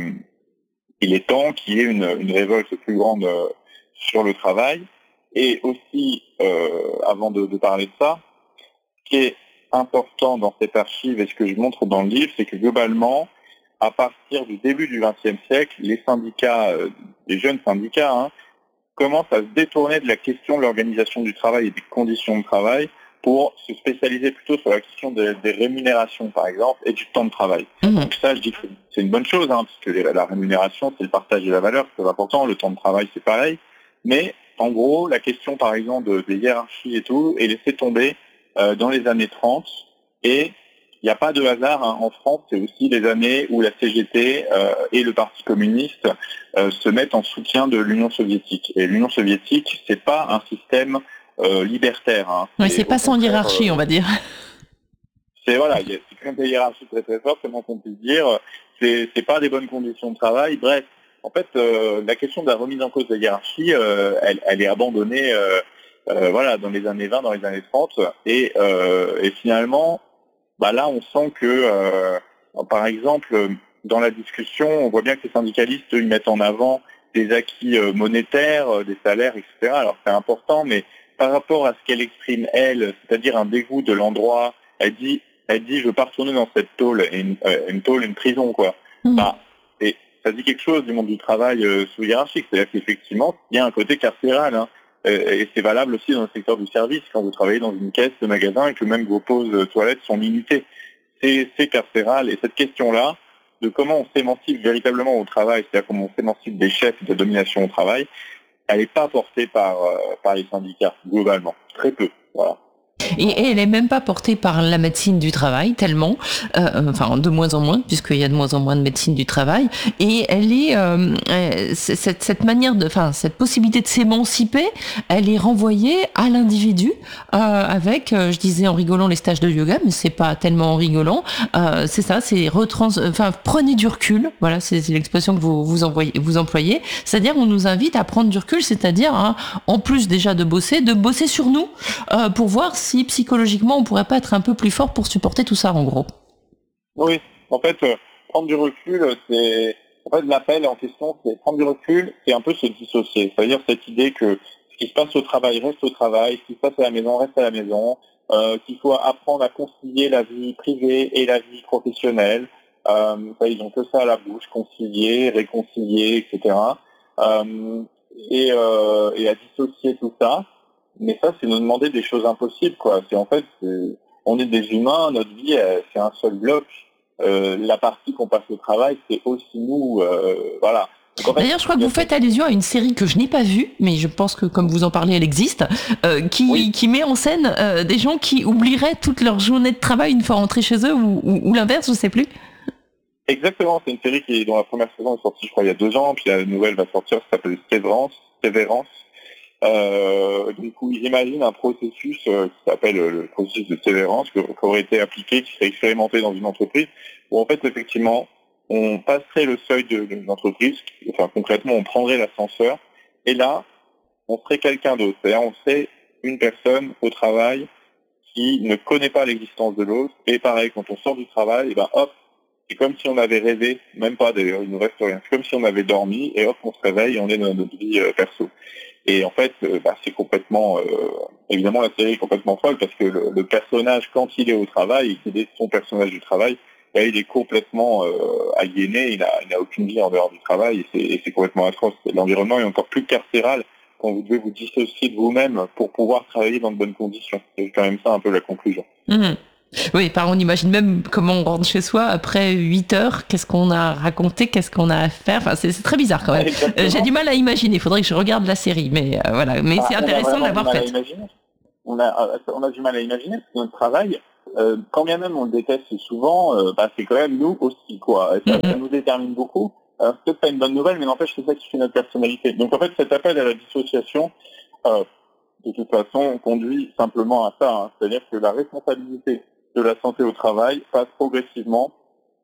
il est temps qu'il y ait une, une révolte plus grande euh, sur le travail. Et aussi, euh, avant de, de parler de ça, ce qui est important dans cette archive et ce que je montre dans le livre, c'est que globalement, à partir du début du vingtième siècle, les syndicats, euh, les jeunes syndicats, hein, commencent à se détourner de la question de l'organisation du travail et des conditions de travail pour se spécialiser plutôt sur la question des, des rémunérations, par exemple, et du temps de travail. Mmh. Donc ça, je dis que c'est une bonne chose, hein, parce que les, la rémunération, c'est le partage de la valeur, c'est important, le temps de travail, c'est pareil, mais en gros, la question, par exemple, de, des hiérarchies et tout, est laissée tomber euh, dans les années trente. Et il n'y a pas de hasard. Hein, en France, c'est aussi les années où la C G T euh, et le Parti communiste euh, se mettent en soutien de l'Union soviétique. Et l'Union soviétique, c'est pas un système euh, libertaire. Hein. Oui, c'est pas sans hiérarchie, euh, on va dire. C'est voilà, il y a c'est quand même des hiérarchies très très fortes, comment qu'on puisse dire. C'est, c'est pas des bonnes conditions de travail. Bref. En fait, euh, la question de la remise en cause de la hiérarchie, euh, elle, elle est abandonnée euh, euh, voilà, dans les années vingt, dans les années trente. Et, euh, et finalement, bah là, on sent que, euh, par exemple, dans la discussion, on voit bien que les syndicalistes, eux, ils mettent en avant des acquis euh, monétaires, euh, des salaires, et cetera. Alors, c'est important, mais par rapport à ce qu'elle exprime, elle, c'est-à-dire un dégoût de l'endroit, elle dit, elle dit, je veux pas retourner dans cette tôle, et une, euh, une tôle, une prison, quoi. Mmh. Bah, et ça dit quelque chose du monde du travail euh, sous hiérarchique, c'est-à-dire qu'effectivement, il y a un côté carcéral, hein, et, et c'est valable aussi dans le secteur du service, quand vous travaillez dans une caisse de magasin et que même vos pauses toilettes sont limitées. C'est, c'est carcéral, et cette question-là, de comment on s'émancipe véritablement au travail, c'est-à-dire comment on s'émancipe des chefs de domination au travail, elle n'est pas portée par, euh, par les syndicats, globalement. Très peu, voilà. Et, et elle est même pas portée par la médecine du travail tellement, euh, enfin de moins en moins puisqu'il y a de moins en moins de médecine du travail. Et elle est euh, cette, cette manière de, enfin cette possibilité de s'émanciper, elle est renvoyée à l'individu euh, avec, euh, je disais en rigolant les stages de yoga, mais c'est pas tellement en rigolant. Euh, c'est ça, c'est retrans, enfin prenez du recul. Voilà, c'est, c'est l'expression que vous vous envoyez, vous employez. C'est-à-dire on nous invite à prendre du recul, c'est-à-dire hein, en plus déjà de bosser, de bosser sur nous euh, pour voir si Si psychologiquement on pourrait pas être un peu plus fort pour supporter tout ça en gros. Oui, en fait, euh, prendre du recul, c'est en fait l'appel en question, c'est prendre du recul, c'est un peu se dissocier. C'est-à-dire cette idée que ce qui se passe au travail reste au travail, ce qui se passe à la maison reste à la maison, euh, qu'il faut apprendre à concilier la vie privée et la vie professionnelle. Euh, ça, ils ont que ça à la bouche, concilier, réconcilier, et cetera. Euh, et, euh, et à dissocier tout ça. Mais ça, c'est nous demander des choses impossibles, quoi. C'est en fait, c'est, on est des humains, notre vie, c'est un seul bloc. Euh, la partie qu'on passe au travail, c'est aussi nous, euh, voilà. Donc, en fait, d'ailleurs, je crois que vous faites allusion à une série que je n'ai pas vue, mais je pense que comme vous en parlez, elle existe, euh, qui, oui. qui met en scène euh, des gens qui oublieraient toute leur journée de travail une fois rentrés chez eux, ou, ou, ou l'inverse, je sais plus. Exactement, c'est une série qui, dont la première saison est sortie, je crois, il y a deux ans, puis la nouvelle va sortir, ça s'appelle Sévérance. Sévérance. Euh, du coup, ils imaginent un processus euh, qui s'appelle euh, le processus de sévérance, qui aurait été appliqué, qui serait expérimenté dans une entreprise, où en fait, effectivement, on passerait le seuil de, de l'entreprise, enfin concrètement, on prendrait l'ascenseur, et là, on serait quelqu'un d'autre. C'est-à-dire, on serait une personne au travail qui ne connaît pas l'existence de l'autre, et pareil, quand on sort du travail, et ben hop, c'est comme si on avait rêvé, même pas d'ailleurs, il ne nous reste rien, c'est comme si on avait dormi, et hop, on se réveille, et on est dans notre vie euh, perso. Et en fait, euh, bah, c'est complètement, euh, évidemment, la série est complètement folle parce que le, le personnage, quand il est au travail et qu'il est son personnage du travail, bah, il est complètement euh, aliéné, il n'a il a aucune vie en dehors du travail et c'est, et c'est complètement atroce. L'environnement est encore plus carcéral quand vous devez vous dissocier de vous-même pour pouvoir travailler dans de bonnes conditions. C'est quand même ça un peu la conclusion. Mmh. Oui, par on imagine même comment on rentre chez soi après huit heures, qu'est-ce qu'on a raconté, qu'est-ce qu'on a à faire. Enfin, c'est, c'est très bizarre quand même. Euh, j'ai du mal à imaginer. Il faudrait que je regarde la série, mais euh, voilà. Mais ah, c'est intéressant de l'avoir faite. On a, on a du mal à imaginer parce que notre travail, euh, quand bien même on le déteste souvent, euh, bah, c'est quand même nous aussi, quoi. Ça, mm-hmm. ça nous détermine beaucoup. Alors, c'est peut-être pas une bonne nouvelle, mais n'empêche, c'est ça qui fait notre personnalité. Donc en fait, cet appel à la dissociation, euh, de toute façon, conduit simplement à ça. Hein. C'est-à-dire que la responsabilité de la santé au travail passe progressivement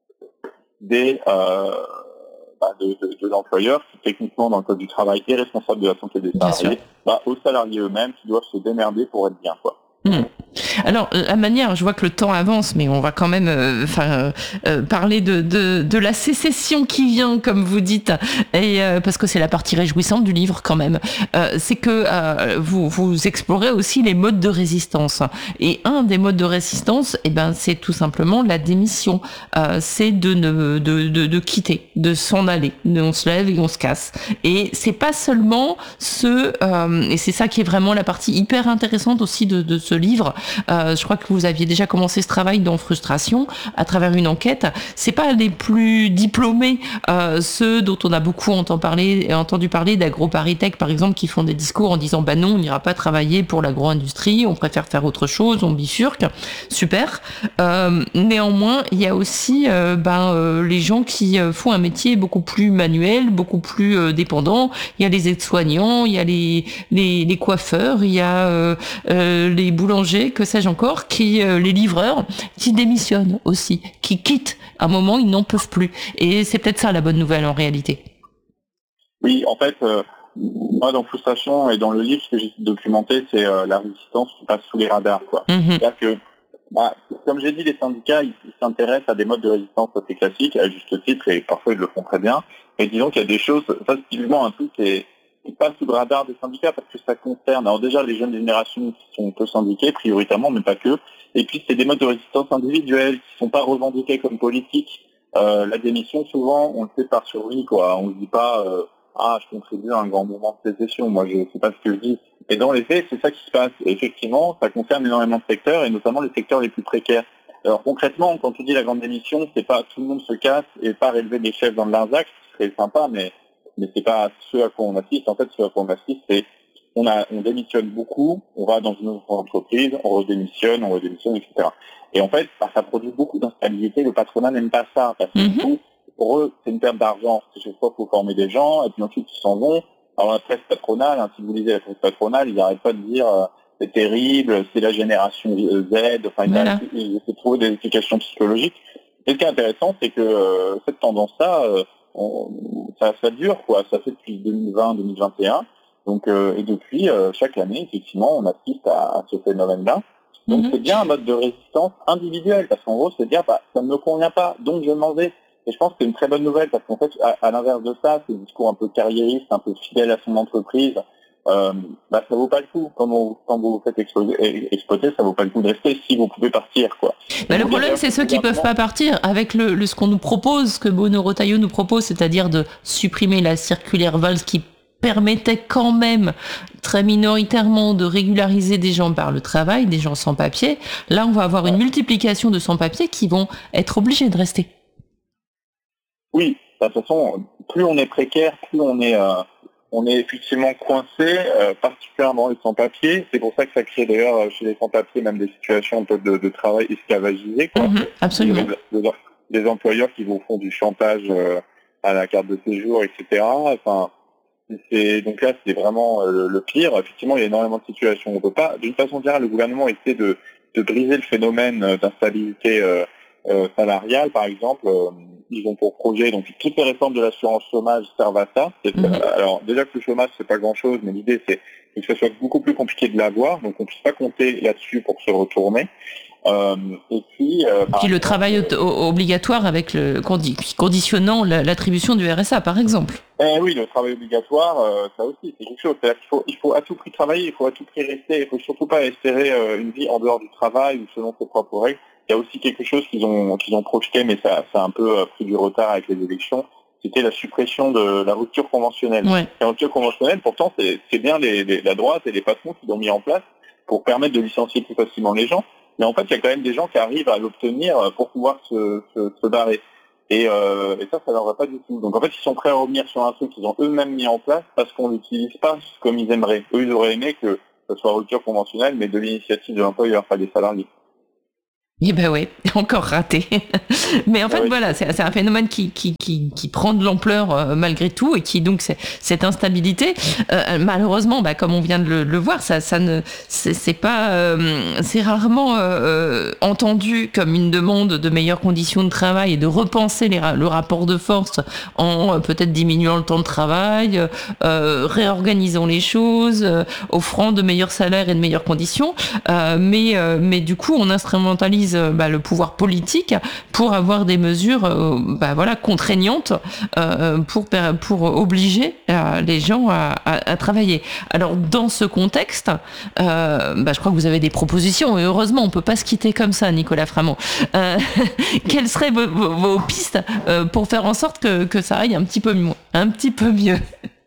des, euh, bah de, de, de l'employeur qui, techniquement, dans le code du travail, est responsable de la santé des salariés, bah, aux salariés eux-mêmes qui doivent se démerder pour être bien, quoi. Mmh. Alors, la manière, je vois que le temps avance, mais on va quand même euh, euh, euh, parler de, de, de la sécession qui vient, comme vous dites, et, euh, parce que c'est la partie réjouissante du livre quand même. Euh, c'est que euh, vous, vous explorez aussi les modes de résistance. Et un des modes de résistance, eh ben, c'est tout simplement la démission. Euh, c'est de, ne, de, de, de quitter, de s'en aller. On se lève et on se casse. Et c'est pas seulement ce... Euh, et c'est ça qui est vraiment la partie hyper intéressante aussi de, de ce livre. Euh, je crois que vous aviez déjà commencé ce travail dans Frustration à travers une enquête. C'est pas les plus diplômés, euh, ceux dont on a beaucoup entendu parler, entendu parler d'AgroParisTech par exemple, qui font des discours en disant bah non, on n'ira pas travailler pour l'agro-industrie, on préfère faire autre chose, on bifurque. Super. Euh, néanmoins, il y a aussi euh, ben euh, les gens qui euh, font un métier beaucoup plus manuel, beaucoup plus euh, dépendant. Il y a les aides-soignants, il y a les les, les coiffeurs, il y a euh, euh, les boulangers, que sais-je encore, qui euh, les livreurs, qui démissionnent aussi, qui quittent. À un moment, ils n'en peuvent plus. Et c'est peut-être ça la bonne nouvelle en réalité. Oui, en fait, euh, moi dans Frustration et dans le livre, ce que j'ai documenté, c'est euh, la résistance qui passe sous les radars, quoi. Mm-hmm. C'est-à-dire que, bah, comme j'ai dit, les syndicats, ils, ils s'intéressent à des modes de résistance assez classiques, à juste titre, et parfois ils le font très bien. Mais disons qu'il y a des choses, ça c'est typiquement un truc qui est qui passe sous le radar des syndicats parce que ça concerne, alors déjà les jeunes générations qui sont peu syndiquées prioritairement, mais pas que. Et puis c'est des modes de résistance individuels qui sont pas revendiqués comme politiques. Euh, la démission, souvent, on le fait par survie, quoi. On ne dit pas euh, ah je contribue à un grand mouvement de sécession. Moi, je sais pas ce que je dis. Et dans les faits, c'est ça qui se passe. Et effectivement, ça concerne énormément de secteurs et notamment les secteurs les plus précaires. Alors concrètement, quand tu dis la grande démission, c'est pas tout le monde se casse et pas relever des chefs dans le Larzac, ce serait sympa, mais mais c'est pas ce à quoi on assiste. En fait, ce à quoi on assiste, c'est on a on démissionne beaucoup, on va dans une autre entreprise, on redémissionne, on redémissionne, et cetera. Et en fait, bah, ça produit beaucoup d'instabilité. Le patronat n'aime pas ça parce que mm-hmm. tout, pour eux, c'est une perte d'argent. Parce que chaque fois, il faut former des gens et puis ensuite ils s'en vont. Alors la presse patronale, hein, si vous lisez la presse patronale, ils n'arrêtent pas de dire euh, c'est terrible, c'est la génération Z. Enfin, voilà. Ils essaient de trouver des explications psychologiques. Et ce qui est intéressant, c'est que euh, cette tendance-là, euh, on, ça, ça dure, quoi. Ça fait depuis deux mille vingt deux mille vingt et un. Donc, euh, et depuis, euh, chaque année, effectivement, on assiste à, à ce phénomène-là. Donc, mm-hmm. c'est bien un mode de résistance individuelle, parce qu'en gros, c'est dire, bah, ça ne me convient pas, donc je m'en vais. Et je pense que c'est une très bonne nouvelle, parce qu'en fait, à, à l'inverse de ça, c'est un discours un peu carriériste, un peu fidèle à son entreprise. Euh, bah, ça vaut pas le coup. Quand vous, quand vous vous faites exploser, exploiter, ça vaut pas le coup de rester si vous pouvez partir, quoi. Bah, le problème, c'est ceux qui peuvent pas partir. Avec le, le ce qu'on nous propose, ce que Bruno Retailleau nous propose, c'est-à-dire de supprimer la circulaire Valls qui permettait quand même très minoritairement de régulariser des gens par le travail, des gens sans papier. Là, on va avoir une multiplication de sans-papiers qui vont être obligés de rester. Oui, de toute façon, plus on est précaire, plus on est, euh, on est effectivement coincé, euh, particulièrement les sans-papiers. C'est pour ça que ça crée d'ailleurs chez les sans-papiers même des situations un peu de, de travail esclavagisées, quoi. Mmh, absolument. Des, des, des employeurs qui vous font du chantage euh, à la carte de séjour, et cetera. Enfin, c'est, donc là, c'est vraiment euh, le pire. Effectivement, il y a énormément de situations. On peut pas, d'une façon générale, le gouvernement essaie de, de briser le phénomène d'instabilité euh, euh, salariale, par exemple. Euh, ils ont pour projet, donc toutes les réformes de l'assurance chômage servent à ça. Mmh. Alors déjà que le chômage, c'est pas grand-chose, mais l'idée, c'est que ce soit beaucoup plus compliqué de l'avoir, donc on ne puisse pas compter là-dessus pour se retourner. Euh, et puis, euh, puis le exemple, travail euh, obligatoire avec le conditionnant l'attribution du R S A, par exemple. Eh oui, le travail obligatoire, euh, ça aussi, c'est quelque chose. C'est-à-dire qu'il faut, il faut à tout prix travailler, il faut à tout prix rester, il faut surtout pas espérer euh, une vie en dehors du travail ou selon ses propres règles. Il y a aussi quelque chose qu'ils ont, qu'ils ont projeté, mais ça, ça a un peu pris du retard avec les élections. C'était la suppression de la rupture conventionnelle. Ouais. La rupture conventionnelle, pourtant, c'est, c'est bien les, les, la droite et les patrons qui l'ont mis en place pour permettre de licencier plus facilement les gens. Mais en fait, il y a quand même des gens qui arrivent à l'obtenir pour pouvoir se, se, se barrer. Et, euh, et ça, ça leur va pas du tout. Donc en fait, ils sont prêts à revenir sur un truc qu'ils ont eux-mêmes mis en place parce qu'on l'utilise pas comme ils aimeraient. Eux, ils auraient aimé que ce soit rupture conventionnelle, mais de l'initiative de l'employeur, pas des salariés. Eh ben ouais, encore raté. Mais en fait, oui. voilà, c'est, c'est un phénomène qui, qui, qui, qui prend de l'ampleur euh, malgré tout et qui donc c'est, cette instabilité, euh, malheureusement, bah, comme on vient de le, le voir, ça, ça ne, c'est, c'est pas, euh, c'est rarement euh, entendu comme une demande de meilleures conditions de travail et de repenser les, le rapport de force en euh, peut-être diminuant le temps de travail, euh, réorganisant les choses, euh, offrant de meilleurs salaires et de meilleures conditions. Euh, mais, euh, mais du coup, on instrumentalise Bah, le pouvoir politique pour avoir des mesures euh, bah, voilà, contraignantes euh, pour, pour obliger euh, les gens à, à, à travailler. Alors dans ce contexte, euh, bah, je crois que vous avez des propositions et heureusement on ne peut pas se quitter comme ça, Nicolas Framont. Euh, quelles seraient vos, vos, vos pistes euh, pour faire en sorte que, que ça aille un petit peu mieux, un petit peu mieux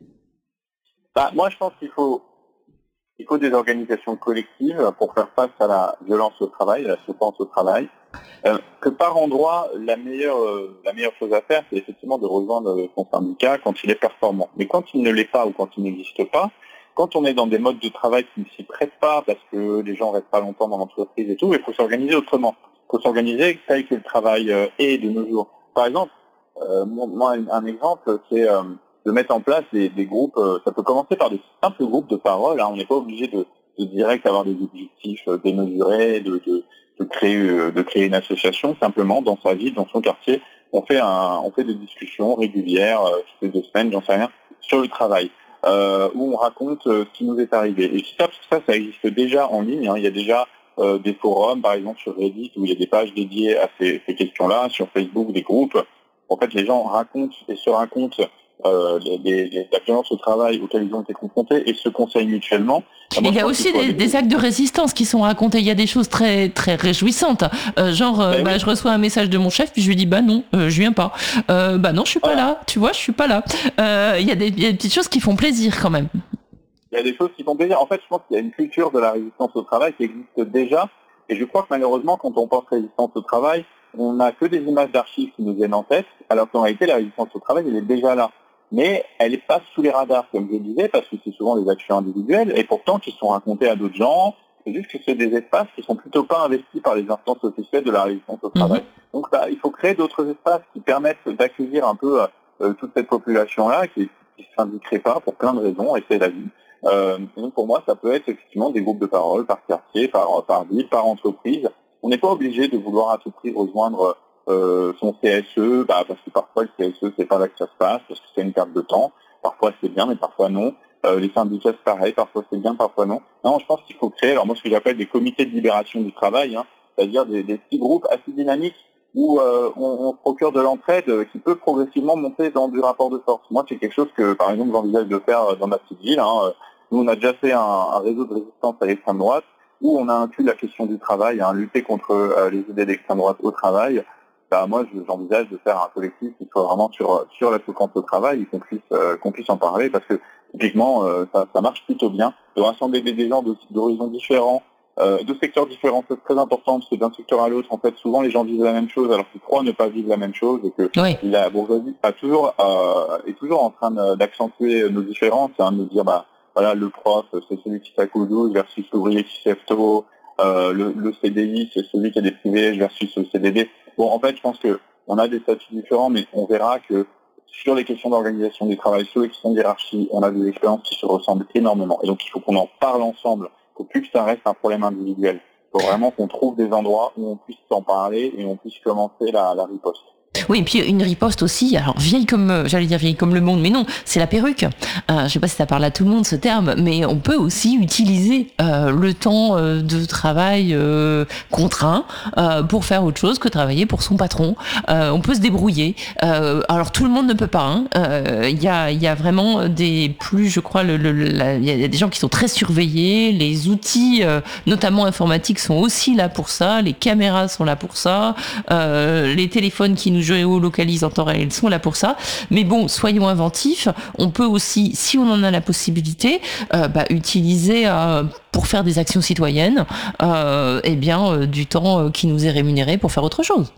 bah, Moi je pense qu'il faut Il faut des organisations collectives pour faire face à la violence au travail, à la souffrance au travail. Euh, que par endroit, la meilleure, euh, la meilleure chose à faire, c'est effectivement de rejoindre son syndicat quand il est performant. Mais quand il ne l'est pas ou quand il n'existe pas, quand on est dans des modes de travail qui ne s'y prêtent pas parce que les gens restent pas longtemps dans l'entreprise et tout, il faut s'organiser autrement. Il faut s'organiser tel que le travail euh, est de nos jours. Par exemple, euh, moi, un exemple, c'est... Euh, de mettre en place des, des groupes, euh, ça peut commencer par des simples groupes de parole, hein, on n'est pas obligé de, de direct avoir des objectifs euh, démesurés, de, de, de, créer, euh, de créer une association, simplement dans sa ville, dans son quartier, on fait, un, on fait des discussions régulières, euh, toutes les deux semaines, j'en sais rien, sur le travail, euh, où on raconte euh, ce qui nous est arrivé. Et ça, ça, ça existe déjà en ligne, hein, il y a déjà euh, des forums, par exemple sur Reddit, où il y a des pages dédiées à ces, ces questions-là, sur Facebook, des groupes. En fait, les gens racontent et se racontent Euh, les, les, les, la violence au travail auxquelles ils ont été confrontés et se conseillent mutuellement. Moi, il y a aussi des, des actes de résistance qui sont racontés. Il y a des choses très très réjouissantes. Euh, genre, euh, ben bah, oui. je reçois un message de mon chef puis je lui dis bah non, euh, je viens pas. Euh, bah non, je suis pas voilà. là. Tu vois, je suis pas là. Euh, il y a des, il y a des petites choses qui font plaisir quand même. Il y a des choses qui font plaisir. En fait, je pense qu'il y a une culture de la résistance au travail qui existe déjà Et je crois que malheureusement, quand on pense résistance au travail, on n'a que des images d'archives qui nous viennent en tête, alors qu'en réalité, la résistance au travail, elle est déjà là. Mais elle passe sous les radars, comme je le disais, parce que c'est souvent des actions individuelles, et pourtant qui sont racontées à d'autres gens. C'est juste que c'est des espaces qui sont plutôt pas investis par les instances officielles de la résistance au travail. Mmh. Donc là, il faut créer d'autres espaces qui permettent d'accueillir un peu euh, toute cette population-là, qui ne s'indiquerait pas pour plein de raisons, et c'est la vie. Euh, donc pour moi, ça peut être effectivement des groupes de parole par quartier, par, par ville, par entreprise. On n'est pas obligé de vouloir à tout prix rejoindre euh, son C S E, bah, parce que parfois le C S E, c'est pas là que ça se passe, parce que c'est une perte de temps. Parfois c'est bien, mais parfois non. Euh, les syndicats, c'est pareil, parfois c'est bien, parfois non. Non, je pense qu'il faut créer, alors moi ce que j'appelle des comités de libération du travail, hein, c'est-à-dire des, des petits groupes assez dynamiques où euh, on, on procure de l'entraide euh, qui peut progressivement monter dans du rapport de force. Moi, c'est quelque chose que, par exemple, j'envisage de faire dans ma petite ville. Hein. Nous, on a déjà fait un, un réseau de résistance à l'extrême droite où on a inclus la question du travail, hein, lutter contre euh, les idées d'extrême droite au travail. Bah, moi, j'envisage de faire un collectif qui soit vraiment sur sur la souffrance au travail et qu'on puisse euh, qu'on puisse en parler parce que typiquement, euh, ça, ça marche plutôt bien de rassembler des, des gens d'horizons différents, euh, de secteurs différents. C'est très important parce que d'un secteur à l'autre, en fait, souvent les gens vivent la même chose alors qu'ils croient ne pas vivre la même chose et que oui. la bourgeoisie a toujours euh, est toujours en train d'accentuer nos différences, hein, de nous dire bah voilà, le prof, c'est celui qui s'accoude douze versus l'ouvrier qui s'élève tôt. Euh, le, le C D I, c'est celui qui a des privilèges versus le C D D. Bon, en fait, je pense que on a des statuts différents, mais on verra que sur les questions d'organisation du travail, sur les questions d'hierarchie, on a des expériences qui se ressemblent énormément. Et donc, il faut qu'on en parle ensemble. Il ne faut plus que ça reste un problème individuel. Il faut vraiment qu'on trouve des endroits où on puisse en parler et on puisse commencer la, la riposte. Oui, et puis une riposte aussi, alors vieille comme, j'allais dire vieille comme le monde, mais non, c'est la perruque. Euh, je sais pas si ça parle à tout le monde ce terme, mais on peut aussi utiliser euh, le temps euh, de travail euh, contraint euh, pour faire autre chose que travailler pour son patron. Euh, on peut se débrouiller. Euh, alors tout le monde ne peut pas. Il hein. euh, y, a, y a vraiment des plus, je crois, il le, le, y a des gens qui sont très surveillés. Les outils, euh, notamment informatiques, sont aussi là pour ça. Les caméras sont là pour ça. Euh, les téléphones qui nous géolocalisent en temps réel sont là pour ça. Mais bon, soyons inventifs. On peut aussi, si on en a la possibilité, euh, bah, utiliser euh, pour faire des actions citoyennes, euh, eh bien, euh, du temps euh, qui nous est rémunéré pour faire autre chose.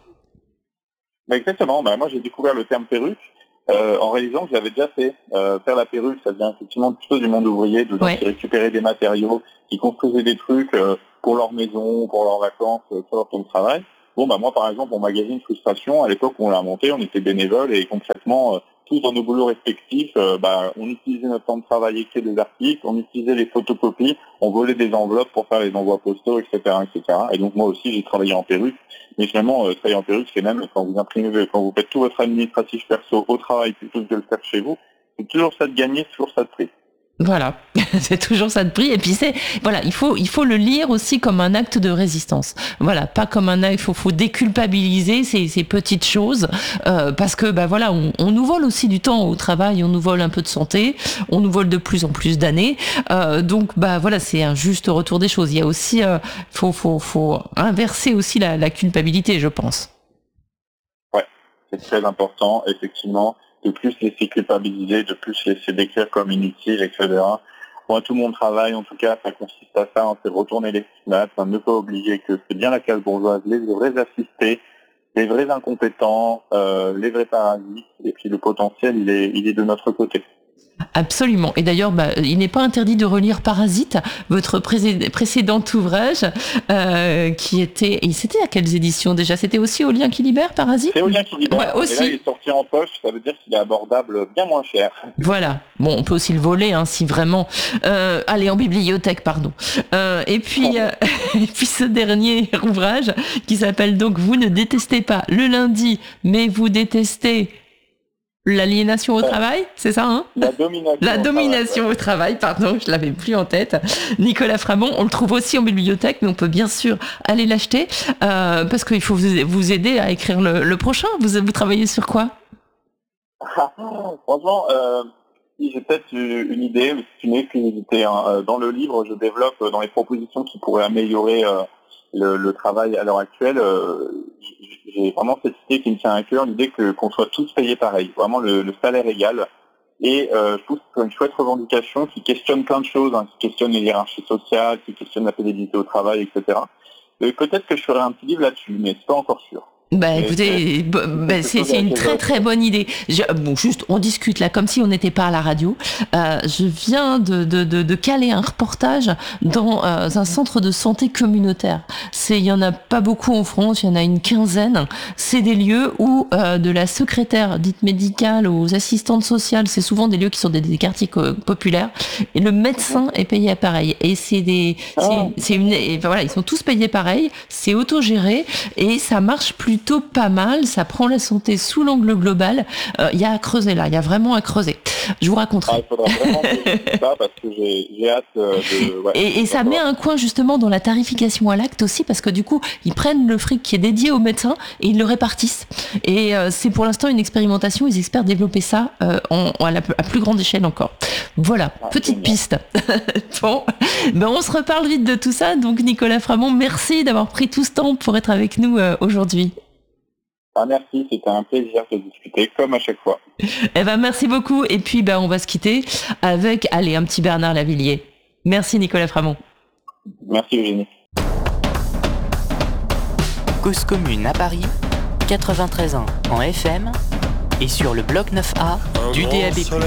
Bah exactement. Bah, moi, j'ai découvert le terme perruque euh, en réalisant que j'avais déjà fait. Euh, faire la perruque, ça vient effectivement plutôt du monde ouvrier, de gens ouais. qui récupéraient des matériaux, qui construisaient des trucs euh, pour leur maison, pour leurs vacances, euh, pour leur temps de travail. Bon, bah moi, par exemple, mon magazine Frustration, à l'époque où on l'a monté, on était bénévoles et concrètement, euh, tous dans nos boulots respectifs, euh, bah, on utilisait notre temps de travail, écrire des articles, on utilisait les photocopies, on volait des enveloppes pour faire les envois postaux, et cetera, et cetera. Et donc moi aussi, j'ai travaillé en perruque. Mais finalement, euh, travailler en perruque, c'est même quand vous imprimez, quand vous faites tout votre administratif perso au travail plutôt que de le faire chez vous, c'est toujours ça de gagner, c'est toujours ça de prix. Voilà, c'est toujours ça de prix. Et puis c'est voilà, il faut il faut le lire aussi comme un acte de résistance. Voilà, pas comme un acte. Il faut, faut déculpabiliser ces, ces petites choses euh, parce que bah voilà, on, on nous vole aussi du temps au travail, on nous vole un peu de santé, on nous vole de plus en plus d'années. Euh, donc bah voilà, c'est un juste retour des choses. Il y a aussi euh, faut faut faut inverser aussi la, la culpabilité, je pense. Ouais, c'est très important, effectivement. De plus laisser culpabiliser, de plus laisser décrire comme inutile, et cetera. Moi, tout mon travail, en tout cas, ça consiste à ça, hein, c'est retourner les stigmates, hein, ne pas oublier que c'est bien la classe bourgeoise, les vrais assistés, les vrais incompétents, euh, les vrais parasites, et puis le potentiel, il est, il est de notre côté. Absolument. Et d'ailleurs, bah, il n'est pas interdit de relire Parasite, votre pré- précédent ouvrage, euh, qui était... Et c'était à quelles éditions déjà ? C'était aussi Au Lien qui libère, Parasite ? C'est Au Lien qui libère. Ouais, aussi. Et là, il est sorti en poche, ça veut dire qu'il est abordable bien moins cher. Voilà. Bon, on peut aussi le voler, hein, si vraiment... Euh, allez, en bibliothèque, pardon. Euh, et puis, euh, et puis ce dernier ouvrage, qui s'appelle donc « Vous ne détestez pas le lundi, mais vous détestez... » L'aliénation au travail, c'est ça, hein ? La domination. La domination au au travail, travail, pardon, je l'avais plus en tête. Nicolas Framont, on le trouve aussi en bibliothèque, mais on peut bien sûr aller l'acheter euh, parce qu'il faut vous, vous aider à écrire le, le prochain. Vous, vous travaillez sur quoi ? Franchement, euh, j'ai peut-être une idée, mais c'est une exclusivité. Hein. Dans le livre, je développe dans les propositions qui pourraient améliorer euh, le, le travail à l'heure actuelle. Euh, j'ai vraiment cette idée qui me tient à cœur, l'idée que qu'on soit tous payés pareil, vraiment le, le salaire égal. Et euh, je trouve que c'est une chouette revendication qui questionne plein de choses, hein, qui questionne les hiérarchies sociales, qui questionne la pénibilité au travail, et cetera. Et peut-être que je ferai un petit livre là-dessus, mais c'est pas encore sûr. Bah écoutez, bah, bah, c'est, c'est une très très bonne idée. Je, bon, juste, on discute là comme si on n'était pas à la radio. Euh, je viens de, de, de, de caler un reportage dans euh, un centre de santé communautaire. C'est, il y en a pas beaucoup en France, il y en a une quinzaine. C'est des lieux où euh, de la secrétaire dite médicale aux assistantes sociales, c'est souvent des lieux qui sont des, des quartiers co- populaires, et le médecin est payé à pareil. Et c'est des, c'est, c'est une, et voilà, ils sont tous payés pareil. C'est autogéré et ça marche plutôt plutôt pas mal, ça prend la santé sous l'angle global. Il euh, y a à creuser là, il y a vraiment à creuser. Je vous raconterai. Ah, il faudra vraiment que ça parce que j'ai, j'ai hâte euh, de... Ouais, et et ça met un coin justement dans la tarification à l'acte aussi, parce que du coup, ils prennent le fric qui est dédié aux médecins et ils le répartissent. Et euh, c'est pour l'instant une expérimentation, ils espèrent développer ça euh, en, en, à, la, à plus grande échelle encore. Voilà, ah, petite piste. Bon, ben on se reparle vite de tout ça. Donc Nicolas Framont, merci d'avoir pris tout ce temps pour être avec nous euh, aujourd'hui. Ah, merci, c'était un plaisir de discuter, comme à chaque fois. Eh ben, merci beaucoup. Et puis, ben, on va se quitter avec, allez, un petit Bernard Lavilliers. Merci, Nicolas Framont. Merci, Eugénie. Cause commune à Paris, quatre-vingt-treize ans en F M et sur le bloc neuf A du D A B plus.